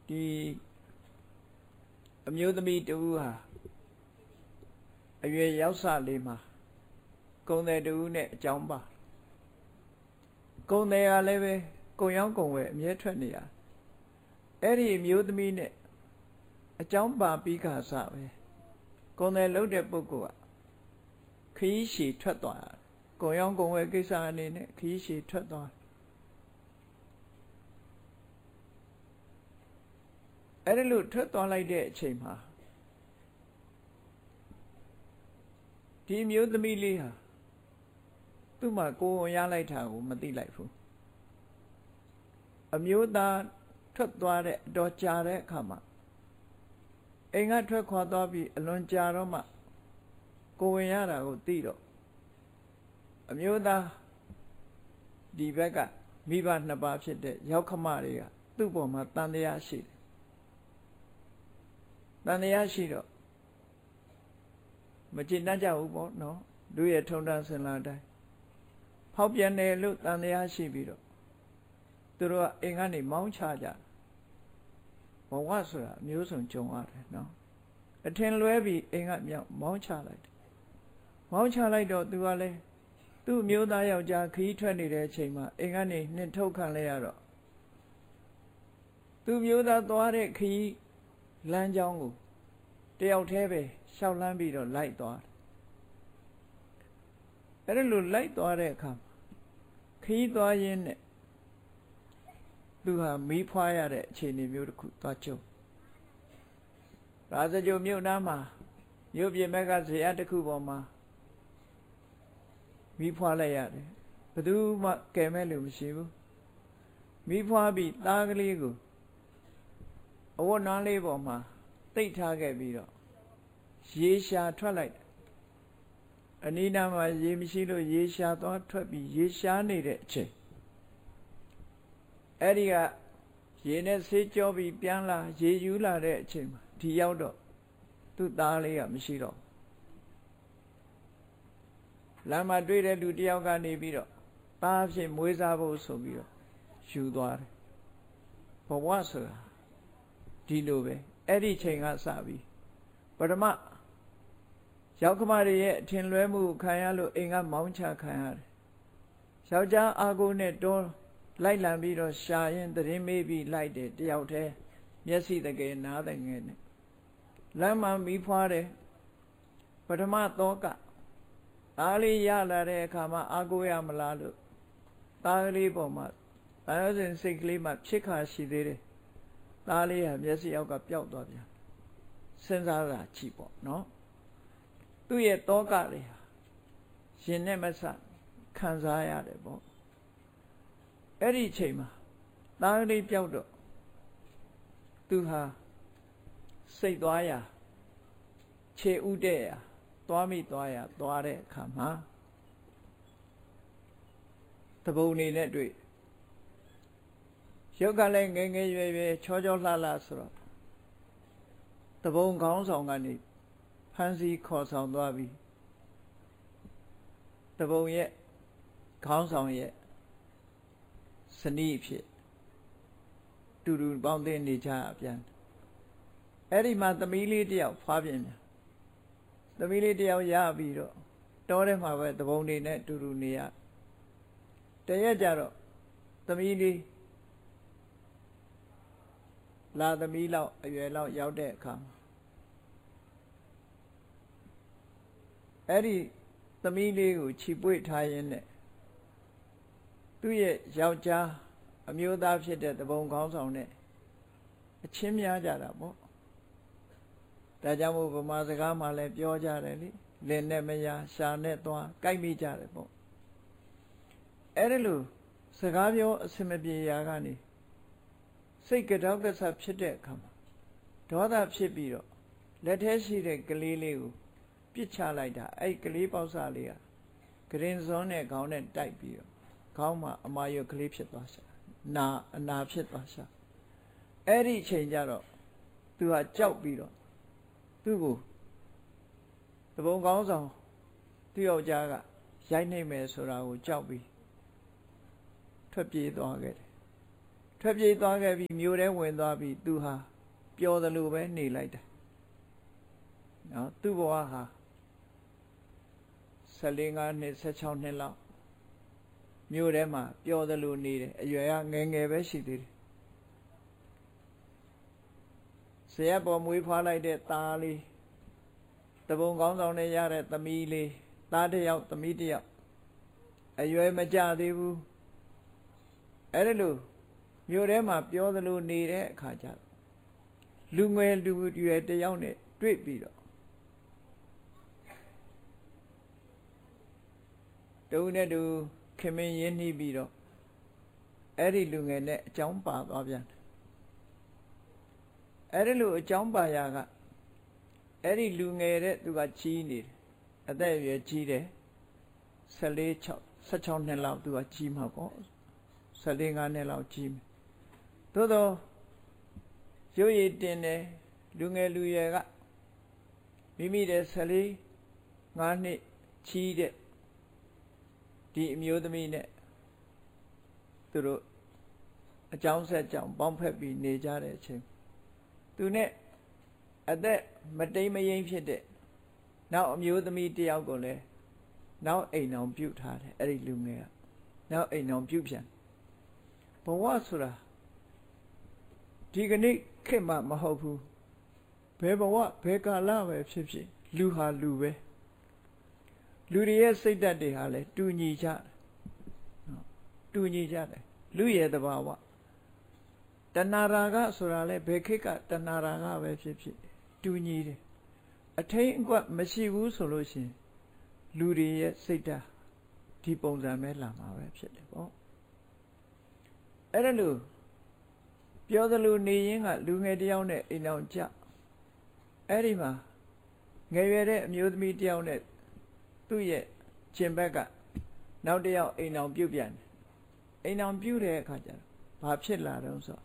ဒီအမျိုးသမီးတူဟာအရွယ်ရောက်စလေးမှာကုန်တယ်တူနဲ့အကြောင်းပါကုန်တယ်ကလည်းပဲကုန်ရောက်ကုန်ဝယ်အမြဲထွက်နေရအဲ့ဒီအမျိုးသမီးနဲ့အကြောင်းပါပြီးခါစပဲကုန်တယ်လှုပ်တဲ့ပုဂ္ဂိုလ်ကခရီးရှည်ထွက်သွားတယ်ကုန်ရောက်ကုန်ဝယ်ကိစ္စအနေနဲ့ခရီးရှည်ထွက်သွားအဲ့ဒီလိုထွက်သွားလိုက်တဲ့အချိန်မှာဒီမျိုးသမီးလေးဟာသူ့မှာကိုယ်ရလိုက်တာကိုမသိလိုက်ဘူးအမျိုးသားထွက်သွားတဲ့အတော်ကြာတဲ့အခါမှာအိမ်ကထွက်ခွာသွားပြီးအလွန်ကြာတော့မှကိုယ်ဝင်ရတာကိုသိတော့အမျိုးသားဒီဘက်ကမိဘနှစ်ပါးဖြစ်တဲ့ရောက်ခမတွေကသူ့ပေါ်မှာတန်တရားရှိတယ်တန်တရားရှိတော့မကျေနပ်ကြဘူးပေါ့နော်လူရဲ့ထုံတန်းစင်လာတိုင်းဖောက်ပြန်တယ်လို့တန်တရားရှိပြီးတော့သူတို့ကအိမ်ကနေမောင်းချကြဘဝဆိုတာအမျိုးစုံကြုံရတယ်နော်အထင်လွဲပြီးအိမ်ကမြောက်မောင်းချလိုက်တယ်မောင်းချလိုက်တော့သူကလည်းသူ့မျိုးသားယောက်ျားခီးထွက်နေတဲ့အချိန်မှာအိမ်ကနေနှင်ထုတ်ခံလိုက်ရတော့သူ့မျိုးသားသွားတဲ့ခီးလမ်းကြောင်းကိုတယောက်တည်းပဲရှောက်လန်းပြီးတော့လိုက်သွားတယ်အဲ့ဒါလိုလိုက်သွားတဲ့အခါခီးသွားရင်းနဲ့သူဟာမီးဖွားရတဲ့အခြေအနေမျိုးတစ်ခုသွားကြုံရာဇဂိုမြို့နားမှာမြို့ပြင်ဘက်ကဇေယျတစ်ခုပေါ်မှာမီးဖွားလိုက်ရတယ်ဘယ်သူမှကယ်မဲ့လို့မရှိဘူးမီးဖွားပြီးသားကလေးကိုအဝတ်နွမ်းလေးပေါ်မှာတိတ်ထားခဲ့ပြီးတော့ရေရှာထွက်လိုက်အနီးနားမှာရေမရှိလို့ရေရှာသွားထွက်ပြီးရေရှာနေတဲ့အချိန်အဲ့ဒီကရေနဲ့ဆေးကြောပြီးပြန်လာရေယူလာတဲ့အချိန်မှာဒီရောက်တော့သူ့သားလေးကမရှိတော့လမ်းမှာတွေ့တဲ့လူတယောက်ကနေပြီးတော့သားအဖြစ်မွေးစားဖို့ဆိုပြီးတော့ယူသွားတယ်ဘဝဆိုတာဒီလိုပဲအဲ့ဒီချိန်ကစပြီးပထမရောက်ခမတွေရဲ့အထင်လွဲမှုခံရလို့အိမ်ကမောင်းချခံရတယ်ယောက်ျားအာကိုနဲ့တွန်းလိုက်လံပြီးတော့ရှာရင်သတင်းမေးပြီးလိုက်တယ်တယောက်တည်းမျက်စိတကယ်နားတကယ်နဲ့လမ်းမှာမီးဖွားတယ်ပထမတော့ကသားလေးရလာတဲ့အခါမှာအာကိုရမလားလို့သားကလေးပေါ်မှာဘာလို့စဉ်စိတ်ကလေးမှာဖြစ်ခါရှိသေးတယ်သားလေးဟာမျက်စိအောက်ကပျောက်သွားပြန်စဉ်းစားတာကြည့်ပေါ့နော်သူ့ရဲ့တောကလေးဟာရှင်နဲ့မဆခံစားရတယ်ပေါ့အဲ့ဒီအချိန်မှာသားကလေးပျောက်တော့သူဟာစိတ်သွားရာခြေဥတဲ့ရာသွားမိသွားရာသွားတဲ့အခါမှာတပုံနေနဲ့တွေ့ရုပ်ကလည်းငယ်ငယ်ရွယ်ရွယ်ချောချောလှလှဆိုတော့တပုံခေါင်းဆောင်ကနေဖမ်းဆီးခေါ်ဆောင်သွားပြီးတပုံရဲ့ခေါင်းဆောင်ရဲ့ဇနီးဖြစ်တူတူပေါင်းတင်နေကြပြန်အဲ့ဒီမှာသမီးလေးတယောက်ဖွားပြင်ပြန်သမီးလေးတယောက်ရပြီးတော့တောထဲမှာပဲတပုံနေနဲ့တူတူနေရတရက်ကြတော့သမီးလေးလာသမီးလောက်အရွယ်လောက်ရောက်တဲ့အခါမှာအဲ့ဒီသမီးလေးကိုခြိပွေ့ထားရင်းနဲ့သူ့ရဲ့ယောက်ျားအမျိုးသားဖြစ်တဲ့တပုံခေါင်းဆောင်နဲ့အချင်းများကြတာပေါ့ဒါကြောင့်မို့ဗမာစကားမှာလည်းပြောကြတယ်လေလင်နဲ့မယားရှာနဲ့သွားကြိုက်မိကြတယ်ပေါ့အဲ့ဒီလိုစကားပြောအစမပြေရာကနေစိတ်ကြောက်ကစားဖြစ်တဲ့အခါမှာဒေါသဖြစ်ပြီးတော့လက်ထဲရှိတဲ့ကလေးလေးကိုပြစ်ချလိုက်တာအဲ့ကလေးပေါက်စားလေးကဂရင်စွန်းနဲ့ခေါင်းနဲ့တိုက်ပြီးတော့ခေါင်းမှာအမာရွက်ကလေးဖြစ်သွားရှာအနာဖြစ်သွားရှာအဲ့ဒီအချိန်ကျတော့သူဟာကြောက်ပြီးတော့သူ့ကိုတပုံကောင်းဆောင်သူ့ယောက်ျားကရိုက်နှိမ့်မယ်ဆိုတာကိုကြောက်ပြီးထွက်ပြေးသွားခဲ့တယ်ထွက်ပြေးသွားခဲ့ပြီးမြို့ထဲဝင်သွားပြီးသူဟာပျော်တယ်လို့ပဲနေလိုက်တယ်နော်သူ့ဘဝဟာ14 နှစ်16 နှစ်လောက်မြို့ထဲမှာပျော်တယ်လို့နေတယ်အရွယ်ကငယ်ငယ်ပဲရှိသေးတယ်ဆရာပေါ်မွေးဖွားလိုက်တဲ့သားလေးတပုံကောင်းဆောင်နဲ့ရတဲ့သမီးလေးသားတစ်ယောက်သမီးတစ်ယောက်အရွယ်မကျသေးဘူးအဲ့ဒါလို့မြို့ထဲမှာပြောသလိုနေတဲ့အခါကျလူငယ်လူရွယ်တစ်ယောက်နဲ့တွေ့ပြီးတော့တူနဲ့တူခင်မင်းရင်းနှီးပြီးတော့အဲ့ဒီလူငယ်နဲ့အကြောင်းပါသွားပြန်တယ်အဲ့ဒီလိုအကြောင်းပါရာကအဲ့ဒီလူငယ်တဲ့သူကကြီးနေတယ်အသက်အရွယ်ကြီးတယ်16 နှစ်လောက်သူကကြီးမှာပေါ့14 နှစ်လောက်ကြီးမယ်သို့တော့ရုပ်ရည်တင်တယ်လူငယ်လူရွယ်ကမိမိတဲ့14 နှစ်ကြီးတဲ့ဒီအမျိုးသမီးနဲ့သူတို့အကြောင်းဆက်ကြောင့်ပေါင်းဖက်ပြီးနေကြတဲ့အချိန်သူနဲ့အသက်မတိမ်မယိမ်းဖြစ်တဲ့နောက်အမျိုးသမီးတယောက်ကိုလည်းနောက်အိမ်အောင်ပြုတ်ထားတယ်အဲ့ဒီလူငယ်ကနောက်အိမ်အောင်ပြုတ်ပြန်ဘဝဆိုတာဒီကနေ့ခေတ်မှမဟုတ်ဘူးဘယ်ဘဝဘယ်ကာလပဲဖြစ်ဖြစ်လူဟာလူပဲလူတွေရဲ့စိတ်ဓာတ်တွေဟာလည်းတူညီကြတယ်တူညီကြတယ်လူရဲ့သဘာဝတဏှာရာဂဆိုတာလည်းဘယ်ခေတ်ကတဏှာရာဂပဲဖြစ်ဖြစ်တူညီတယ်အထိန်အကွက်မရှိဘူးဆိုလို့ရှိရင်လူတွေရဲ့စိတ်ဓာတ်ဒီပုံစံပဲလာမှာပဲဖြစ်တယ်ပေါ့အဲ့ဒါလို့ပြောသလိုနေရင်းကလူငယ်တယောက်နဲ့အိမ်အောင်ကြအဲ့ဒီမှာငယ်ရွယ်တဲ့အမျိုးသမီးတယောက်နဲ့သူ့ရဲ့ကျင်ဘက်ကနောက်တစ်ယောက်အိမ်အောင်ပြုတ်ပြန်တယ်အိမ်အောင်ပြုတ်တဲ့အခါကျတော့ဘာဖြစ်လာတော့ဆို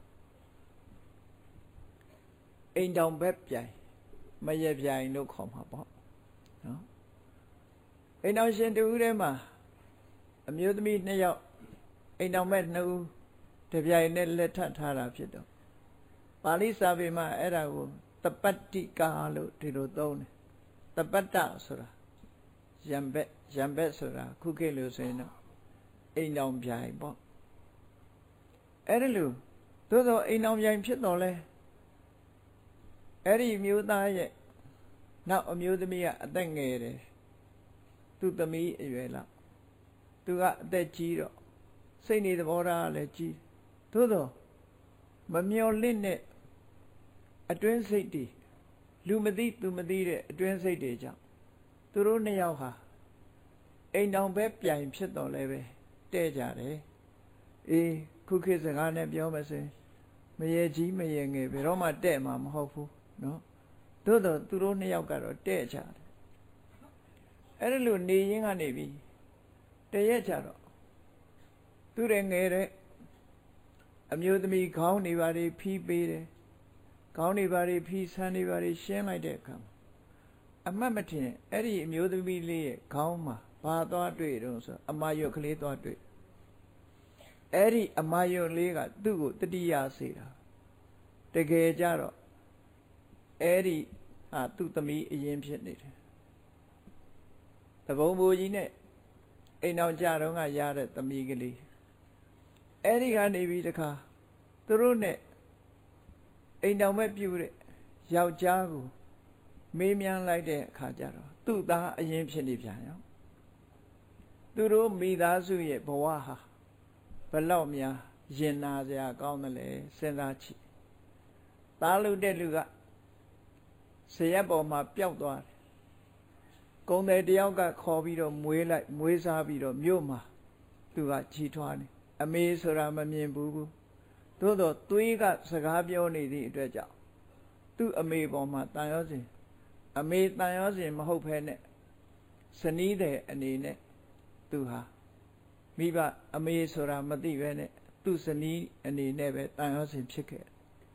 အိမ်တောင်ဘက်ပြိုင်မရပြိုင်လို့ခေါ်မှာပေါ့နော်အိမ်တော်ရှင်တူဦးထဲမှာအမျိုးသမီး2 ယောက်အိမ်တော်မဲ့2 ဦးတပြိုင်နဲ့လက်ထပ်ထားတာဖြစ်တော့ပါဠိစာပေမှာအဲ့ဒါကိုတပတ္တိကာလို့ဒီလိုသုံးတယ်တပတ္တဆိုတာရံဘက်ဆိုတာခုခေတ်လို့ဆိုရင်တော့အိမ်တော်ပြိုင်ပေါ့အဲ့ဒါလို့သို့သောအိမ်တော်ပြိုင်ဖြစ်တော့လဲအဲ့ဒီမျိုးသားရဲ့နောက်အမျိုးသမီးကအသက်ငယ်တယ်သူ့သမီးအရွယ်လောက်သူကအသက်ကြီးတော့စိတ်နေသဘောထားလည်းကြီးသို့တော့မမျော်လင့်တဲ့အတွင်းစိတ်တွေလူမသိသူမသိတဲ့အတွင်းစိတ်တွေကြောင့်သူတို့2 ယောက်ဟာအိမ်တောင်ပဲပြိုင်ဖြစ်တော့လဲပဲတဲ့ကြတယ်အေးခုခေတ်စကားနဲ့ပြောမစင်မရေကြီးမရေငယ်ဘယ်တော့မှတဲ့မှာမဟုတ်ဘူးနော်သို့တော့သူတို့2 ယောက်ကတော့တဲ့ကြတယ်အဲ့ဒါလို့နေရင်းကနေပြီးတရက်ကြတော့သူတဲ့ငယ်တဲ့အမျိုးသမီးခေါင်းနေပါလေဖီးပေးတယ်ခေါင်းနေပါလေဖီးဆန်းနေပါလေရှင်းလိုက်တဲ့အခါအမှတ်မထင်အဲ့ဒီအမျိုးသမီးလေးရဲ့ခေါင်းမှာဘာသွားတွေ့တော့ဆိုအမာရွက်ကလေးသွားတွေ့အဲ့ဒီအမာရွက်လေးကသူ့ကိုတတိယစေတာတကယ်ကြတော့အဲ့ဒီဟာသူ့သမီးအရင်ဖြစ်နေတယ်တပုံဘူကြီးနဲ့အိမ်အောင်ကြတော့ကရတဲ့သမီးကလေးအဲ့ဒီကနေပြီးတခါသူတို့နဲ့အိမ်တော်မဲ့ပြူတဲ့ယောက်ျားကိုမေးမြန်းလိုက်တဲ့အခါကျတော့သူ့သားအရင်ဖြစ်နေပြန်ရောသူတို့မိသားစုရဲ့ဘဝဟာဘလောက်များရင်နာစရာကောင်းတယ်လေစဉ်းစားကြည့်သားလူတဲ့လူကဇရက်ပေါ်မှာပျောက်သွားတယ်ကုံတယ်တယောက်ကခေါ်ပြီးတော့မွေးလိုက်မွေးစားပြီးတော့မြို့မှာသူကခြိထွားနေအမေဆိုတာမမြင်ဘူးသို့တော့သွေးကစကားပြောနေသည့်အတွက်ကြောင့်သူ့အမေပေါ်မှာတန်ရောစဉ်အမေတန်ရောစဉ်မဟုတ်ဘဲနဲ့ဇနီးတဲ့အနေနဲ့သူဟာမိဘအမေဆိုတာမသိဘဲနဲ့သူ့ဇနီးအနေနဲ့ပဲတန်ရောစဉ်ဖြစ်ခဲ့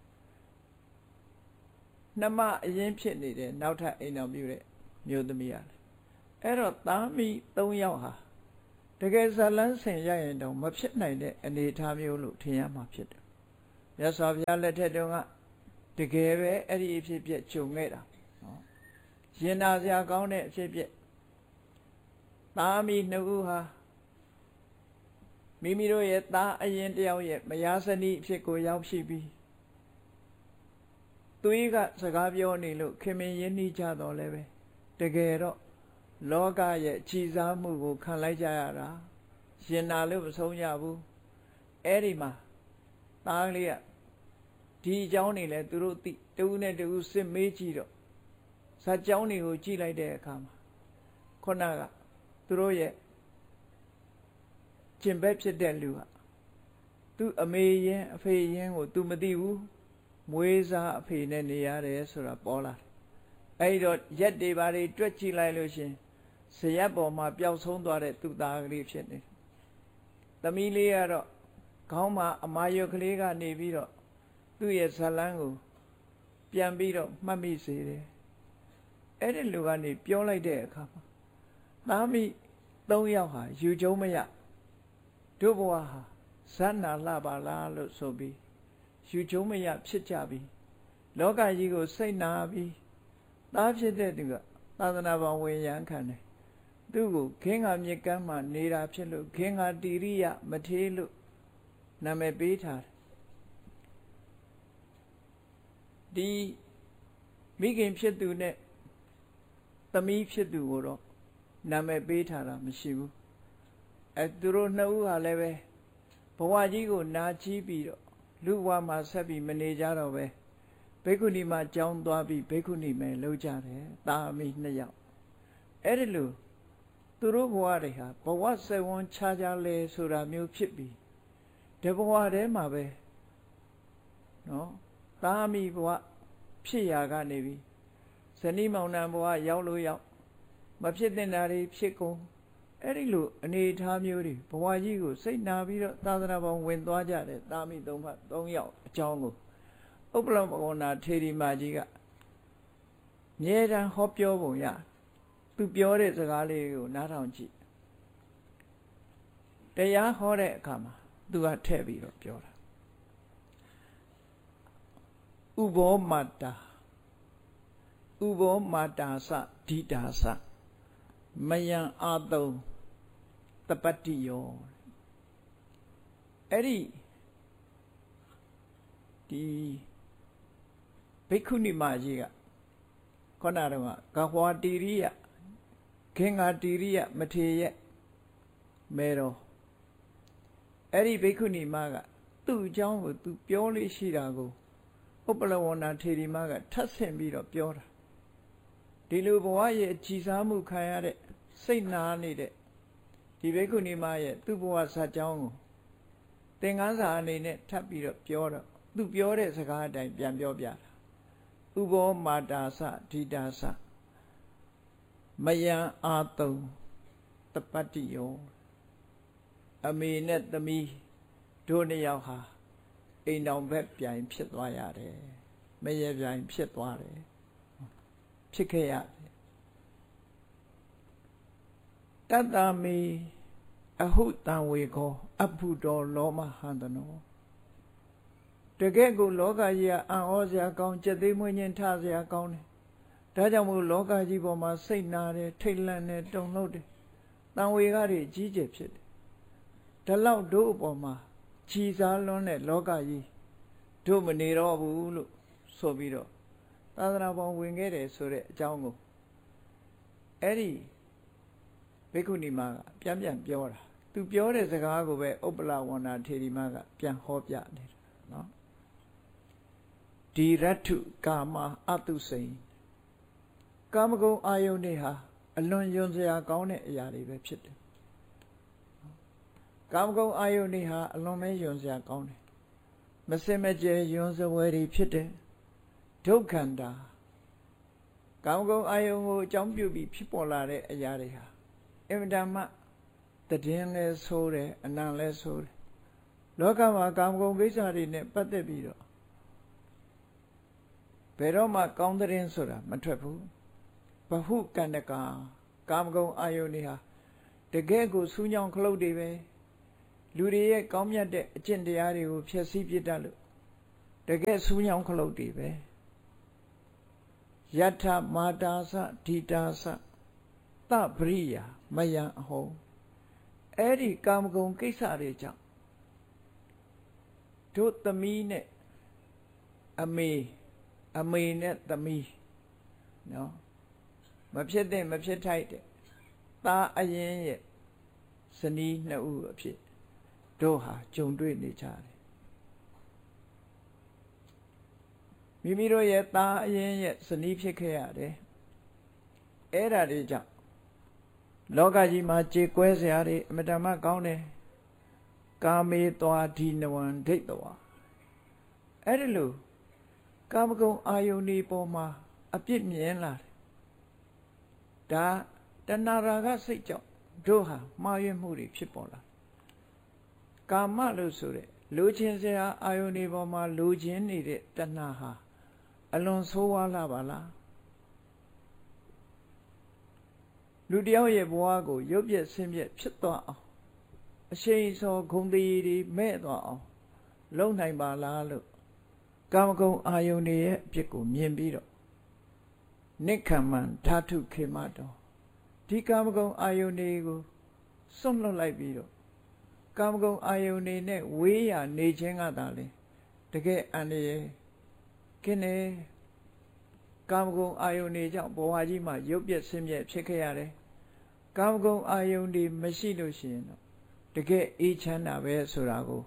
နှမအရင်ဖြစ်နေတဲ့နောက်ထပ်အိမ်တော်ပြုတဲ့မျိုးသမီးရတယ်အဲ့တော့သားမိ3 ယောက်ဟာတကယ်ဇလန်းဆင်ရရင်တော့မဖြစ်နိုင်တဲ့အနေအထားမျိုးလို့ထင်ရမှာဖြစ်တယ်မြတ်စွာဘုရားလက်ထက်တုန်းကတကယ်ပဲအဲ့ဒီအဖြစ်ပြက်ကြုံခဲ့တာနော်ရင်နာစရာကောင်းတဲ့အဖြစ်ပြက်သားမီးနှစ်ဦးဟာမိမိတို့ရဲ့သားအရင်တယောက်ရဲ့မယားဇနီးအဖြစ်ကိုရောက်ရှိပြီးသွေးကစကားပြောနေလို့ခင်မင်ရင်းနှီးကြတော့လည်းပဲတကယ်တော့လောကရဲ့ခြိစားမှုကိုခံလိုက်ကြရတာရင်နာလို့မဆုံးရဘူးအဲ့ဒီမှာသားကလေးကဒီအကြောင်းနေလဲသူတို့သိတူနဲ့တူစစ်မေးကြည့်တော့ဇာတ်ကြောင်းတွေကိုကြည့်လိုက်တဲ့အခါမှာခုနကသူတို့ရဲ့ကျင်ဘက်ဖြစ်တဲ့လူကသူ့အမေရင်အဖေရင်ကို तू မသိဘူးမွေးစားအဖေနဲ့နေရတယ်ဆိုတာပေါ်လာတယ်အဲ့တော့ရက်တွေပါတွေတွက်ကြည့်လိုက်လို့ရှင်ဇရက်ပေါ်မှာပျောက်ဆုံးသွားတဲ့သူ့သားကလေးဖြစ်နေတယ်သမီးလေးကတော့ခေါင်းမှာအမာရွက်ကလေးကနေပြီးတော့သူ့ရဲ့ဇလန်းကိုပြန်ပြီးတော့မှတ်မိစေတယ်အဲ့ဒီလူကနေပြောလိုက်တဲ့အခါမှာသားမိ3ယောက်ဟာယူကျုံမရတို့ဘဝဟာဇတ်နာလှပါလားလို့ဆိုပြီးယူကျုံမရဖြစ်ကြပြီလောကကြီးကိုစိတ်နာပြီးသားဖြစ်တဲ့သူကသာသနာ့ဘောင်ဝင်ရန်ခံတယ်သူ့ကိုခင်းကမြစ်ကမ်းမှာနေတာဖြစ်လို့ခင်းကတိရိယမထေးလို့နာမည်ပေးထားတယ်ဒီမိခင်ဖြစ်သူနဲ့သမီးဖြစ်သူကိုတော့နာမည်ပေးထားတာမရှိဘူးသူတို့နှစ်ဦးဟာလည်းပဲဘဝကြီးကိုနာချီးပြီးတော့လူဘဝမှာဆက်ပြီးမနေကြတော့ပဲဘိက္ခုနီမှာကြောင်းသွားပြီးဘိက္ခုနီမယ်လုပ်ကြတယ်တာအမိ2ယောက်အဲ့ဒီလိုသူတို့ဘဝတွေဟာဘဝဆက်ဝန်းခြားခြားလဲဆိုတာမျိုးဖြစ်ပြီးဒီဘဝထဲမှာပဲနော်တာအမိဘဝဖြစ်ရာကနေပြီးဇနီးမောင်နှံဘဝရောက်လို့ရောက်မဖြစ်တဲ့နာတွေဖြစ်ကုန်အဲ့ဒီလိုအနေအထားမျိုးတွေဘဝကြီးကိုစိတ်နာပြီးတော့သာသနာပေါင်းဝင်သွားကြတယ်တာမိ3ယောက်အကြောင်းကိုဥပ္ပလဘဂဝနာထေရီမကြီးကမြဲတမ်းဟောပြောပုံရသူပြောတဲ့စကားလေးကိုနားထောင်ကြည့်တရားဟောတဲ့အခါမှာသူကထည့်ပြီးတော့ပြောတာဥဘောမာတာဥဘောမာတာစဒိတာစမယံအာတုံတပတ္တိယောအဲ့ဒီဘိက္ခုနီမကြီးကခေါဏတော့ကဟွာတိရိယခင်္ဃတိရိယမထေရမဲတော်အဲ့ဒီဘိက္ခုနီမကသူ့အကြောင်းကိုသူပြောလို့ရှိတာကိုဥပ္ပလဝဏထေရီမကထပ်ဆင့်ပြီးတော့ပြောတာဒီလိုဘဝရဲ့ကြည်စားမှုခံရတဲ့စိတ်နာနေတဲ့ဒီဘိက္ခုနီမရဲ့သူ့ဘဝဇာတ်ကြောင်းကိုသင်္ကန်းစာအနေနဲ့ထပ်ပြီးတော့ပြောတော့သူပြောတဲ့စကားအတိုင်းပြန်ပြောပြတာဥဘောမာတာစဒိတာစမယံအာတုံတပတ္တိယောအမေနဲ့သမီးတို့2ယောက်ဟာအိမ်တော်ဘက်ပြိုင်ဖြစ်သွားရတယ်မရေပြိုင်ဖြစ်သွားတယ်ဖြစ်ခဲ့ရတယ်တတ္တမေအဟုတံဝေခောအဘုတောလောမဟန္တနောတကယ်ကိုလောကကြီးကအံ့ဩစရာကောင်းကြက်သေးမွေးညင်းထစရာကောင်းတယ်ဒါကြောင့်မို့လောကကြီးပေါ်မှာစိတ်နာတယ်ထိတ်လန့်တယ်တုန်လှုပ်တယ်တန်ဝေကတွေကြီးကျယ်ဖြစ်တယ်ဒါလောက်တို့အပေါ်မှာကြည်စားလွန်းတဲ့လောကကြီးတို့မနေတော့ဘူးလို့ဆိုပြီးတော့သာသနာပေါင်းဝင်ခဲ့တယ်ဆိုတဲ့အကြောင်းကိုအဲ့ဒီဘိက္ခုနီမကပြန်ပြောတာသူပြောတဲ့စကားကိုပဲဥပ္ပလဝဏထေရီမကပြန်ဟောပြတယ်နော်ဒီရတ္ထုကာမအတုစိန်ကာမဂုဏ်အာယုန်တွေဟာအလွန်ယွန်စရာကောင်းတဲ့အရာတွေပဲဖြစ်တယ်ကာမဂုဏ်အာယုန်တွေဟာအလွန်ပဲယွန်စရာကောင်းတယ်မစင်မကြယ်ယွန်စဝဲတွေဖြစ်တယ်ဒုက္ခန္တာကာမဂုဏ်အာယုန်ကိုအကြောင်းပြုပြီးဖြစ်ပေါ်လာတဲ့အရာတွေဟာအင်မတန်မှတည်င်းလဲဆိုးတယ်အနံလဲဆိုးတယ်လောကမှာကာမဂုဏ်ကိစ္စတွေနဲ့ပတ်သက်ပြီးတော့ဘယ်တော့မှကောင်းတဲ့ဆိုတာမထွက်ဘူးဘဟုကန္တကာကာမဂုဏ်အာယုန်တွေဟာတကယ်ကိုဆူးညောင်းခလုတ်တွေပဲလူတွေရဲ့ကောင်းမြတ်တဲ့အကျင့်တရားတွေကိုဖျက်ဆီးပြစ်တတ်လို့တကယ်ဆူးညောင်းခလုတ်တွေပဲယထမာတာသဒိတာသသပရိယာမယံအဟုံအဲ့ဒီကာမဂုဏ်ကိစ္စတွေကြောင့်တို့သမီးနဲ့အမေနဲ့သမီးနော်မဖြစ်တဲ့မဖြစ်ထိုက်တဲ့သားအရင်ရဲ့ဇနီးနှစ်ဦးအဖြစ်တို့ဟာကြုံတွေ့နေကြတယ်မိမိတို့ရဲ့သားအရင်ရဲ့ဇနီးဖြစ်ခဲ့ရတယ်အဲ့ဒါတွေကြောင့်လောကကြီးမှာကြေကွဲစရာတွေအမတမကောင်းတယ်ကာမေသွားဒီနဝံဒိဋ္ဌဝါအဲ့ဒီလိုကာမဂုဏ်အာယုန်ဒီပေါ်မှာအပြစ်မြင်လာတယ်ဒါတဏှာရာဂစိတ်ကြောင့်တို့ဟာမှားယွင်းမှုတွေဖြစ်ပေါ်လာကာမလို့ဆိုတဲ့လိုချင်စရာအာယုန်ဒီပေါ်မှာလိုချင်နေတဲ့တဏှာဟာအလွန်ဆိုးဝါးလာပါလားလူတယောက်ရဲ့ဘဝကိုရုပ်ပြက်ဆင်းပြက်ဖြစ်သွားအောင်အရှိန်စောဂုဏ်တည်တွေမဲ့သွားအောင်လုံနိုင်ပါလားလို့ကာမဂုဏ်အာယုန်ရဲ့အပြစ်ကိုမြင်ပြီးတော့နိက္ခမံဓာတုခေမတောဒီကာမဂုဏ်အာယုန်ကိုစွန့်လွတ်လိုက်ပြီးတော့ကာမဂုဏ်အာယုန်နဲ့ဝေးရနေခြင်းကသာလေတကယ်အန္တရာယ်ကင်းနေကာမဂုဏ်အာယုန်ကြောင့်ဘဝကြီးမှာရုပ်ပြက်ဆင်းပြက်ဖြစ်ခဲ့ရတယ်ကာမဂုဏ်အာယုန်မရှိလို့ရှိရင်တော့တကယ်အေးချမ်းတာပဲဆိုတာကို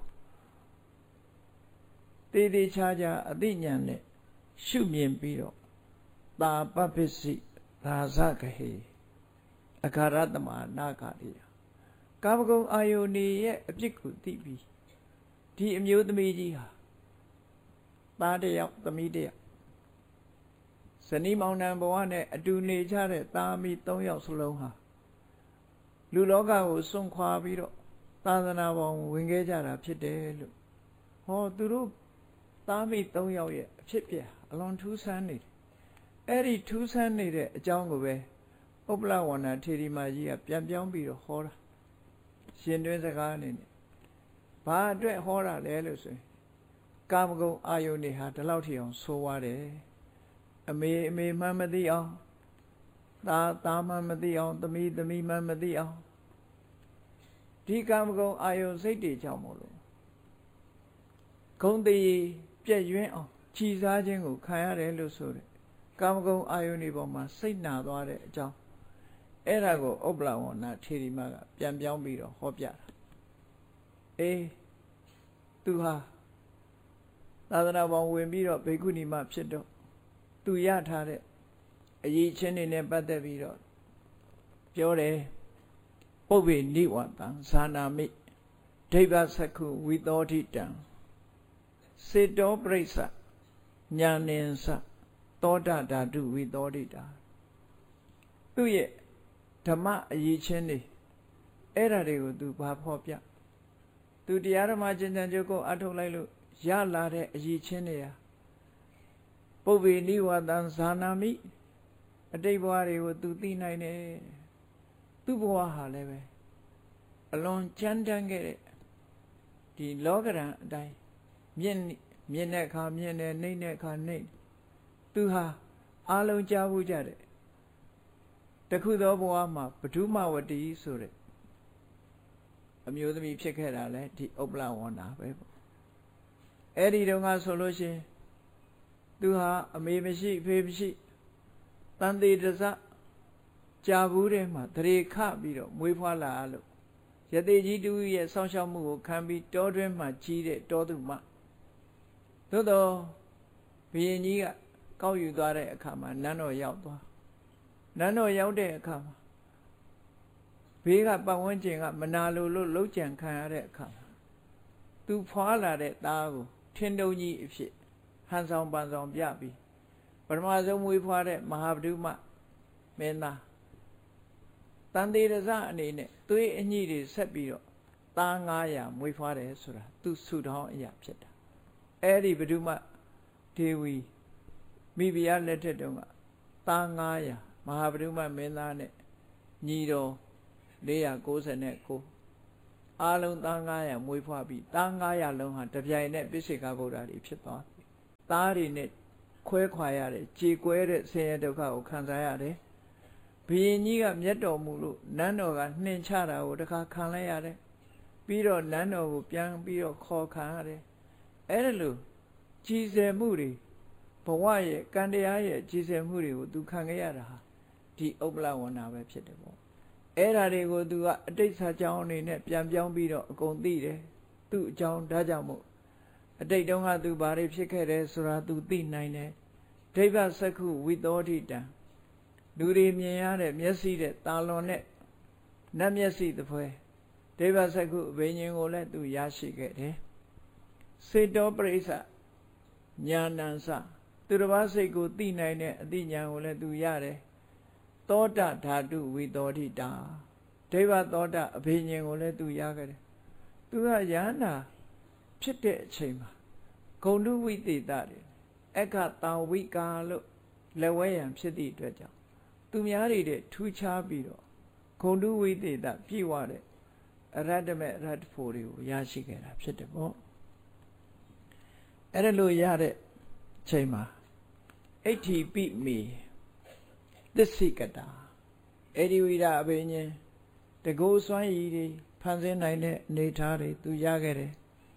တေးသေးချာချာအသိဉာဏ်နဲ့ရှုမြင်ပြီးတော့သာပပစ္စည်းသာဇကဟေအခါရတမနာခရိယကာမဂုဏ်အာယုန်ရဲ့အပြစ်ကိုသိပြီးဒီအမျိုးသမီးကြီးဟာသားတစ်ယောက်သမီးတစ်ယောက်ဇနီးမောင်နှံဘဝနဲ့အတူနေကြတဲ့သားမီး၃ယောက်စလုံးဟာလူလောကကိုစွန့်ခွာပြီးတော့သာသနာပေါ်ဝင်ခဲ့ကြတာဖြစ်တယ်လို့ဟောသူတို့သားမီး၃ယောက်ရဲ့အဖြစ်ပြအလွန်ထူးဆန်းနေတယ်အဲ့ဒီထူးဆန်းနေတဲ့အကြောင်းကိုပဲဥပ္ပလဝန္ဒထေရီမကြီးကပြန်ပြောင်းပြီးတော့ဟောတာရှင်တွင်းစကားအနေနဲ့ဘာအတွက်ဟောတာလဲလို့ဆိုရင်ကာမဂုဏ်အာယုန်တွေဟာဒီလောက်ထိအောင်ဆိုးွားတယ်အမေမှမသိအောင်သားမှမသိအောင်သမီးမှမသိအောင်ဒီကာမဂုဏ်အာယုန်စိတ်တွေကြောင့်မို့လို့ဂုဏ်တည်ပြည့်ယွင်းအောင်ခြိစားခြင်းကိုခံရတယ်လို့ဆိုတယ်ကာမဂုဏ်အာယုန်တွေပေါ်မှာစိတ်နာသွားတဲ့အကြောင်းအဲ့ဒါကိုဥပ္ပလဝန္ဒထေရီမကပြန်ပြောင်းပြီးတော့ဟောပြတာအေးသူဟာသာသနာပေါ်ဝင်ပြီးတော့ဘိက္ခုနီမဖြစ်တော့သူရထားတဲ့အရေးချင်းတွေနဲ့ပတ်သက်ပြီးတော့ပြောတယ်ပုဗ္ဗေနိဝတံဇာနာမိဒိဗ္ဗသက္ခုဝိသောတိတံစေတောပရိစ္ဆညာနင်္စသောတဓာတုဝိသောတိတာသူရဲ့ဓမ္မအရေးချင်းတွေအဲ့ဓာတွေကိုသူဘာဖော်ပြသူတရားဓမ္မကျင့်ကြံကြုတ်ကိုအထုတ်လိုက်လို့ရလာတဲ့အရေးချင်းတွေဟာပုဗ္ဗေနိဝတံဇာနာမိအတိတ်ဘဝတွေကိုသူသိနိုင်တယ်သူ့ဘဝဟာလည်းပဲအလွန်ကြမ်းတမ်းခဲ့တဲ့ဒီလောကရန်အတိုင်းမြင့်တဲ့အခါမြင့်တယ်နှိမ့်တဲ့အခါနှိမ့်သူဟာအလုံးကြားဘူးကြတဲ့တခုသောဘဝမှာပထမဝတီဆိုတဲ့အမျိုးသမီးဖြစ်ခဲ့တာလဲဒီဥပ္ပလဝန္ဒပဲပေါ့အဲ့ဒီတုန်းကဆိုလို့ရှိရင်သူဟာအမေမရှိအဖေမရှိတန်သေးတစကြာဘူးတဲ့မှာတရေခပြီးတော့မွေးဖွားလာလို့ယတိကြီးတူရဲ့စောင့်ရှောက်မှုကိုခံပြီးတောတွင်းမှာကြီးတဲ့တောသူမသို့တော့ဘုရင်ကြီးကကောက်ယူသွားတဲ့အခါမှာနန်းတော်ရောက်သွားနန်းတော်ရောက်တဲ့အခါမှာဘေးကပတ်ဝန်းကျင်ကမနာလိုလို့လှုပ်ကြံခံရတဲ့အခါမှာသူဖွာလာတဲ့သားကိုထင်းတုံကြီးအဖြစ်ဟန်ဆောင်ပန်ဆောင်ပြပြီးပထမဆုံးမွေးဖွားတဲ့မဟာဗုဒ္ဓမမင်းသားတန်သေးရဇအနေနဲ့သွေးအညိတွေဆက်ပြီးတော့သား900မွေးဖွားတယ်ဆိုတာသူဆုတောင်းအရာဖြစ်တာအဲ့ဒီဗုဒ္ဓမဒေဝီမိဖုရားလက်ထက်တုန်းကသား900မဟာဗုဒ္ဓမမင်းသားနဲ့ညီတော်499အားလုံးသား900မွေးဖွားပြီးသား900လုံးဟာတပြိုင်နက်ပိစိကဗုဒ္ဓတွေဖြစ်သွားပြီသားတွေနဲ့ခွဲခွာရတယ်ကြေကွဲတဲ့ဆင်းရဲဒုက္ခကိုခံစားရတယ်ဘုရင်ကြီးကမြတ်တော်မူလို့နန်းတော်ကနှင်ချတာကိုတခါခံလိုက်ရတယ်ပြီးတော့နန်းတော်ကိုပြန်ပြီးတော့ခေါ်ခံရတယ်အဲ့ဒါလို့ကြည်စယ်မှုတွေဘဝရဲ့ကံတရားရဲ့ကြည်စယ်မှုတွေကိုသူခံခဲ့ရတာဟာဒီဥပ္ပလဝန္နာပဲဖြစ်တယ်ပေါ့အဲ့ဓာတွေကိုသူကအတိတ်စာကြောင်းအနေနဲ့ပြန်ပြောင်းပြီးတော့အကုန်သိတယ်သူ့အကြောင်းဒါကြောင့်မို့အတိတ်တုန်းကသူဘာတွေဖြစ်ခဲ့တယ်ဆိုတာသူသိနိုင်တယ်ဒိဗ္ဗစက္ခုဝိသောတိတံလူတွေမြင်ရတဲ့မျက်စိတဲ့တာလွန်တဲ့နတ်မျက်စိတစ်ဖွဲဒိဗ္ဗစက္ခုအဘိညာဉ်ကိုလည်းသူရရှိခဲ့တယ်စေတောပရိစ္ဆညာဏံစသူတစ်ပါးစိတ်ကိုသိနိုင်တဲ့အသိဉာဏ်ကိုလည်းသူရတယ်သောတဓာတုဝိသောတိတာဒိဗ္ဗသောတအဘိညာဉ်ကိုလည်းသူရခဲ့တယ်သူကယန္တာဖြစ်တဲ့အချိန်မှာဂုဏ်တုဝိသေတတွေအခတာဝိကာလို့လက်ဝဲရန်ဖြစ်သည့်အတွက်ကြောင့်သူများတွေတဲ့ထူးခြားပြီးတော့ဂုဏ်တုဝိသေတပြည့်ဝတဲ့အရတ္တမေအရတ္တဖို့တွေကိုရရှိခဲ့တာဖြစ်တယ်ပေါ့အဲ့ဒါလို့ရတဲ့ချိန်မှာအဋ္ဌိပိမေသစ္စိကတာအေဒီဝိဒအဘိညာဉ်တကောစွမ်းရည်တွေဖန်ဆင်းနိုင်တဲ့အနေထားတွေသူရခဲ့တယ်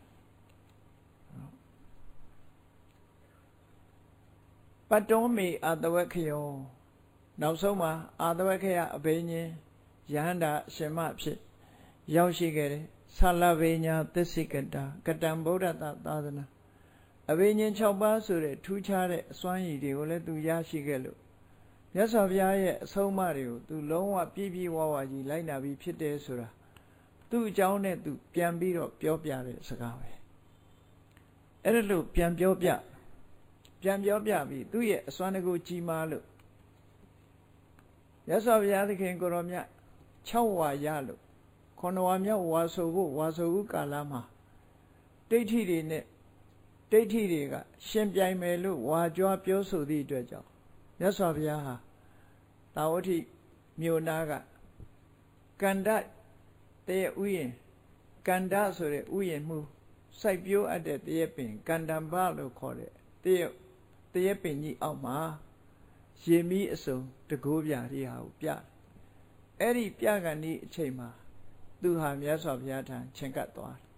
ပတ္တောမေအာတဝက္ခယောနောက်ဆုံးမှာအာတဝက္ခယအဘိညာဉ်ယဟန္တာရှင်မဖြစ်ရောက်ရှိခဲ့တယ်သလဗေညာသစ္စိကတာကတံဗုဒ္ဓတသာသနာအဘိညာဉ်6ပါးဆိုတဲ့ထူးခြားတဲ့အစွမ်းရည်တွေကိုလည်းသူရရှိခဲ့လို့မြတ်စွာဘုရားရဲ့အဆုံးအမတွေကိုသူလုံးဝပြည့်ပြည့်ဝဝကြီးလိုက်နာပြီးဖြစ်တယ်ဆိုတာသူ့အကြောင်းနဲ့သူပြန်ပြီးတော့ပြောပြတဲ့စကားပဲအဲ့ဒါလို့ပြန်ပြောပြပြီးသူ့ရဲ့အစွမ်းတကူကြီးမားလို့မြတ်စွာဘုရားသခင်ကိုရောမြတ်6ဝါရလို့9ဝါမြောက်ဝါဆိုဖို့ဝါဆိုဥကာလမှာဒိဋ္ဌိတွေကရှင်ပြိုင်မယ်လို့ဝါကြွားပြောဆိုသည့်အတွက်ကြောင့်မြတ်စွာဘုရားဟာတာဝတိမြို့နာကကန္တတရဥယျာဉ်ကန္တဆိုတဲ့ဥယျာဉ်မှုစိုက်ပျိုးအပ်တဲ့တရပင်ကန္တံဘလို့ခေါ်တဲ့တရပင်ကြီးအောက်မှာရေမီးအစုံတကိုးပြတွေဟာကိုပြအဲ့ဒီပြကန်ဒီအချိန်မှာသူဟာမြတ်စွာဘုရားထံချဉ်ကပ်သွားတယ်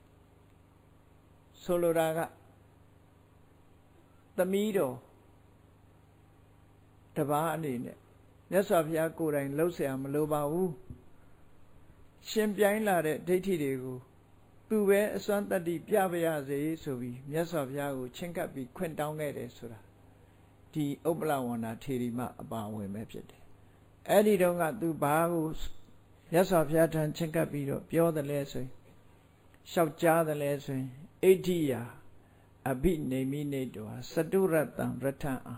ဆိုလိုတာကသမီးတော်တပါးအနေနဲ့မြတ်စွာဘုရားကိုယ်တိုင်လှုပ်เสียမလိုပါဘူးရှင်ပြိုင်းလာတဲ့ဒိဋ္ဌိတွေကိုသူပဲအစွမ်းတတ္တိပြပါရစေဆိုပြီးမြတ်စွာဘုရားကိုချဉ်ကပ်ပြီးခွင့်တောင်းခဲ့တယ်ဆိုတာဒီဥပ္ပလဝန္နာထေရီမအပါဝင်ပဲဖြစ်တယ်အဲ့ဒီတော့ကသူဘာကိုမြတ်စွာဘုရားထံချဉ်ကပ်ပြီးတော့ပြောတယ်လဲဆိုရင်လျှောက်ကြားတယ်လဲဆိုရင်အဋ္ဌိယာအဘိနေမိနေတောစတုရတံရထံအာ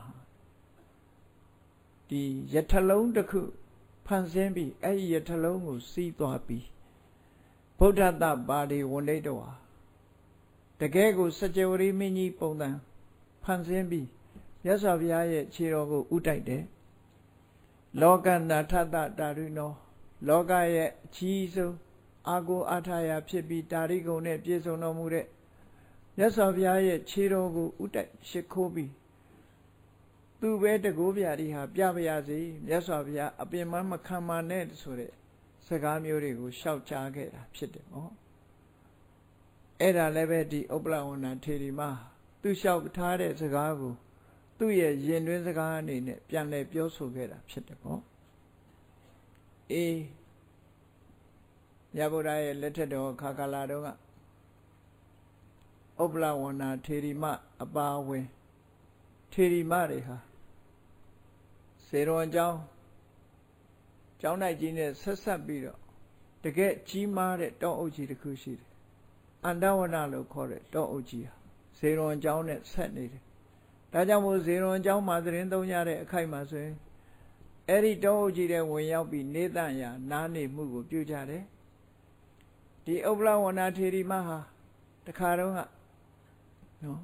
ဒီယထလုံးတစ်ခုဖန်ဆင်းပြီးအဲ့ဒီယထလုံးကိုစီးသွားပြီးဗုဒ္ဓတပါဠိဝန္ဒိတောဟာတကယ်ကိုစကြဝဠာမင်းကြီးပုံသဏ္ဍာန်ဖန်ဆင်းပြီးမြတ်စွာဘုရားရဲ့ခြေတော်ကိုဥတိုက်တယ်လောကနာထတတာရိနောလောကရဲ့အကြီးဆုံးအာကိုအာထာယဖြစ်ပြီးတာရိဂုံနဲ့ပြည့်စုံတော်မူတဲ့မြတ်စွာဘုရားရဲ့ခြေတော်ကိုဥတိုက်ရှိခိုးပြီးသူပဲတကိုးပြားဒီဟာပြပါရစေမြတ်စွာဘုရားအပင်မခံမနဲ့ဆိုတဲ့စကားမျိုးတွေကိုရှောက်ချခဲ့တာဖြစ်တယ်ပေါ့အဲ့ဒါလည်းပဲဒီဥပ္ပလဝန္နာထေရီမသူလျှောက်ထားတဲ့စကားကိုသူ့ရဲ့ယဉ်တွင်းစကားအနေနဲ့ပြန်လည်ပြောဆိုခဲ့တာဖြစ်တယ်ပေါ့အေးမြတ်ဗုဒ္ဓရဲ့လက်ထက်တော်ခါကာလတော်ကဥပ္ပလဝန္နာထေရီမအပါဝင်ထေရီမတွေဟာစေတော်အကြောင်းကျောင်းတိုက်ကြီးနဲ့ဆက်ဆက်ပြီးတော့တကယ်ကြီးမားတဲ့တောအုပ်ကြီးတစ်ခုရှိတယ်အန္တဝနလို့ခေါ်တဲ့တောအုပ်ကြီးဟာစေတော်အကြောင်းနဲ့ဆက်နေတယ်ဒါကြောင့်မို့စေတော်အကြောင်းမှာသတင်းသုံးရတဲ့အခိုက်မှာဆိုရင်အဲ့ဒီတောအုပ်ကြီးတဲ့ဝင်ရောက်ပြီးနေတန့်ရာနားနေမှုကိုပြုကြတယ်ဒီဥပ္ပလဝန္နာထေရီမဟာတခါတော့ကနော်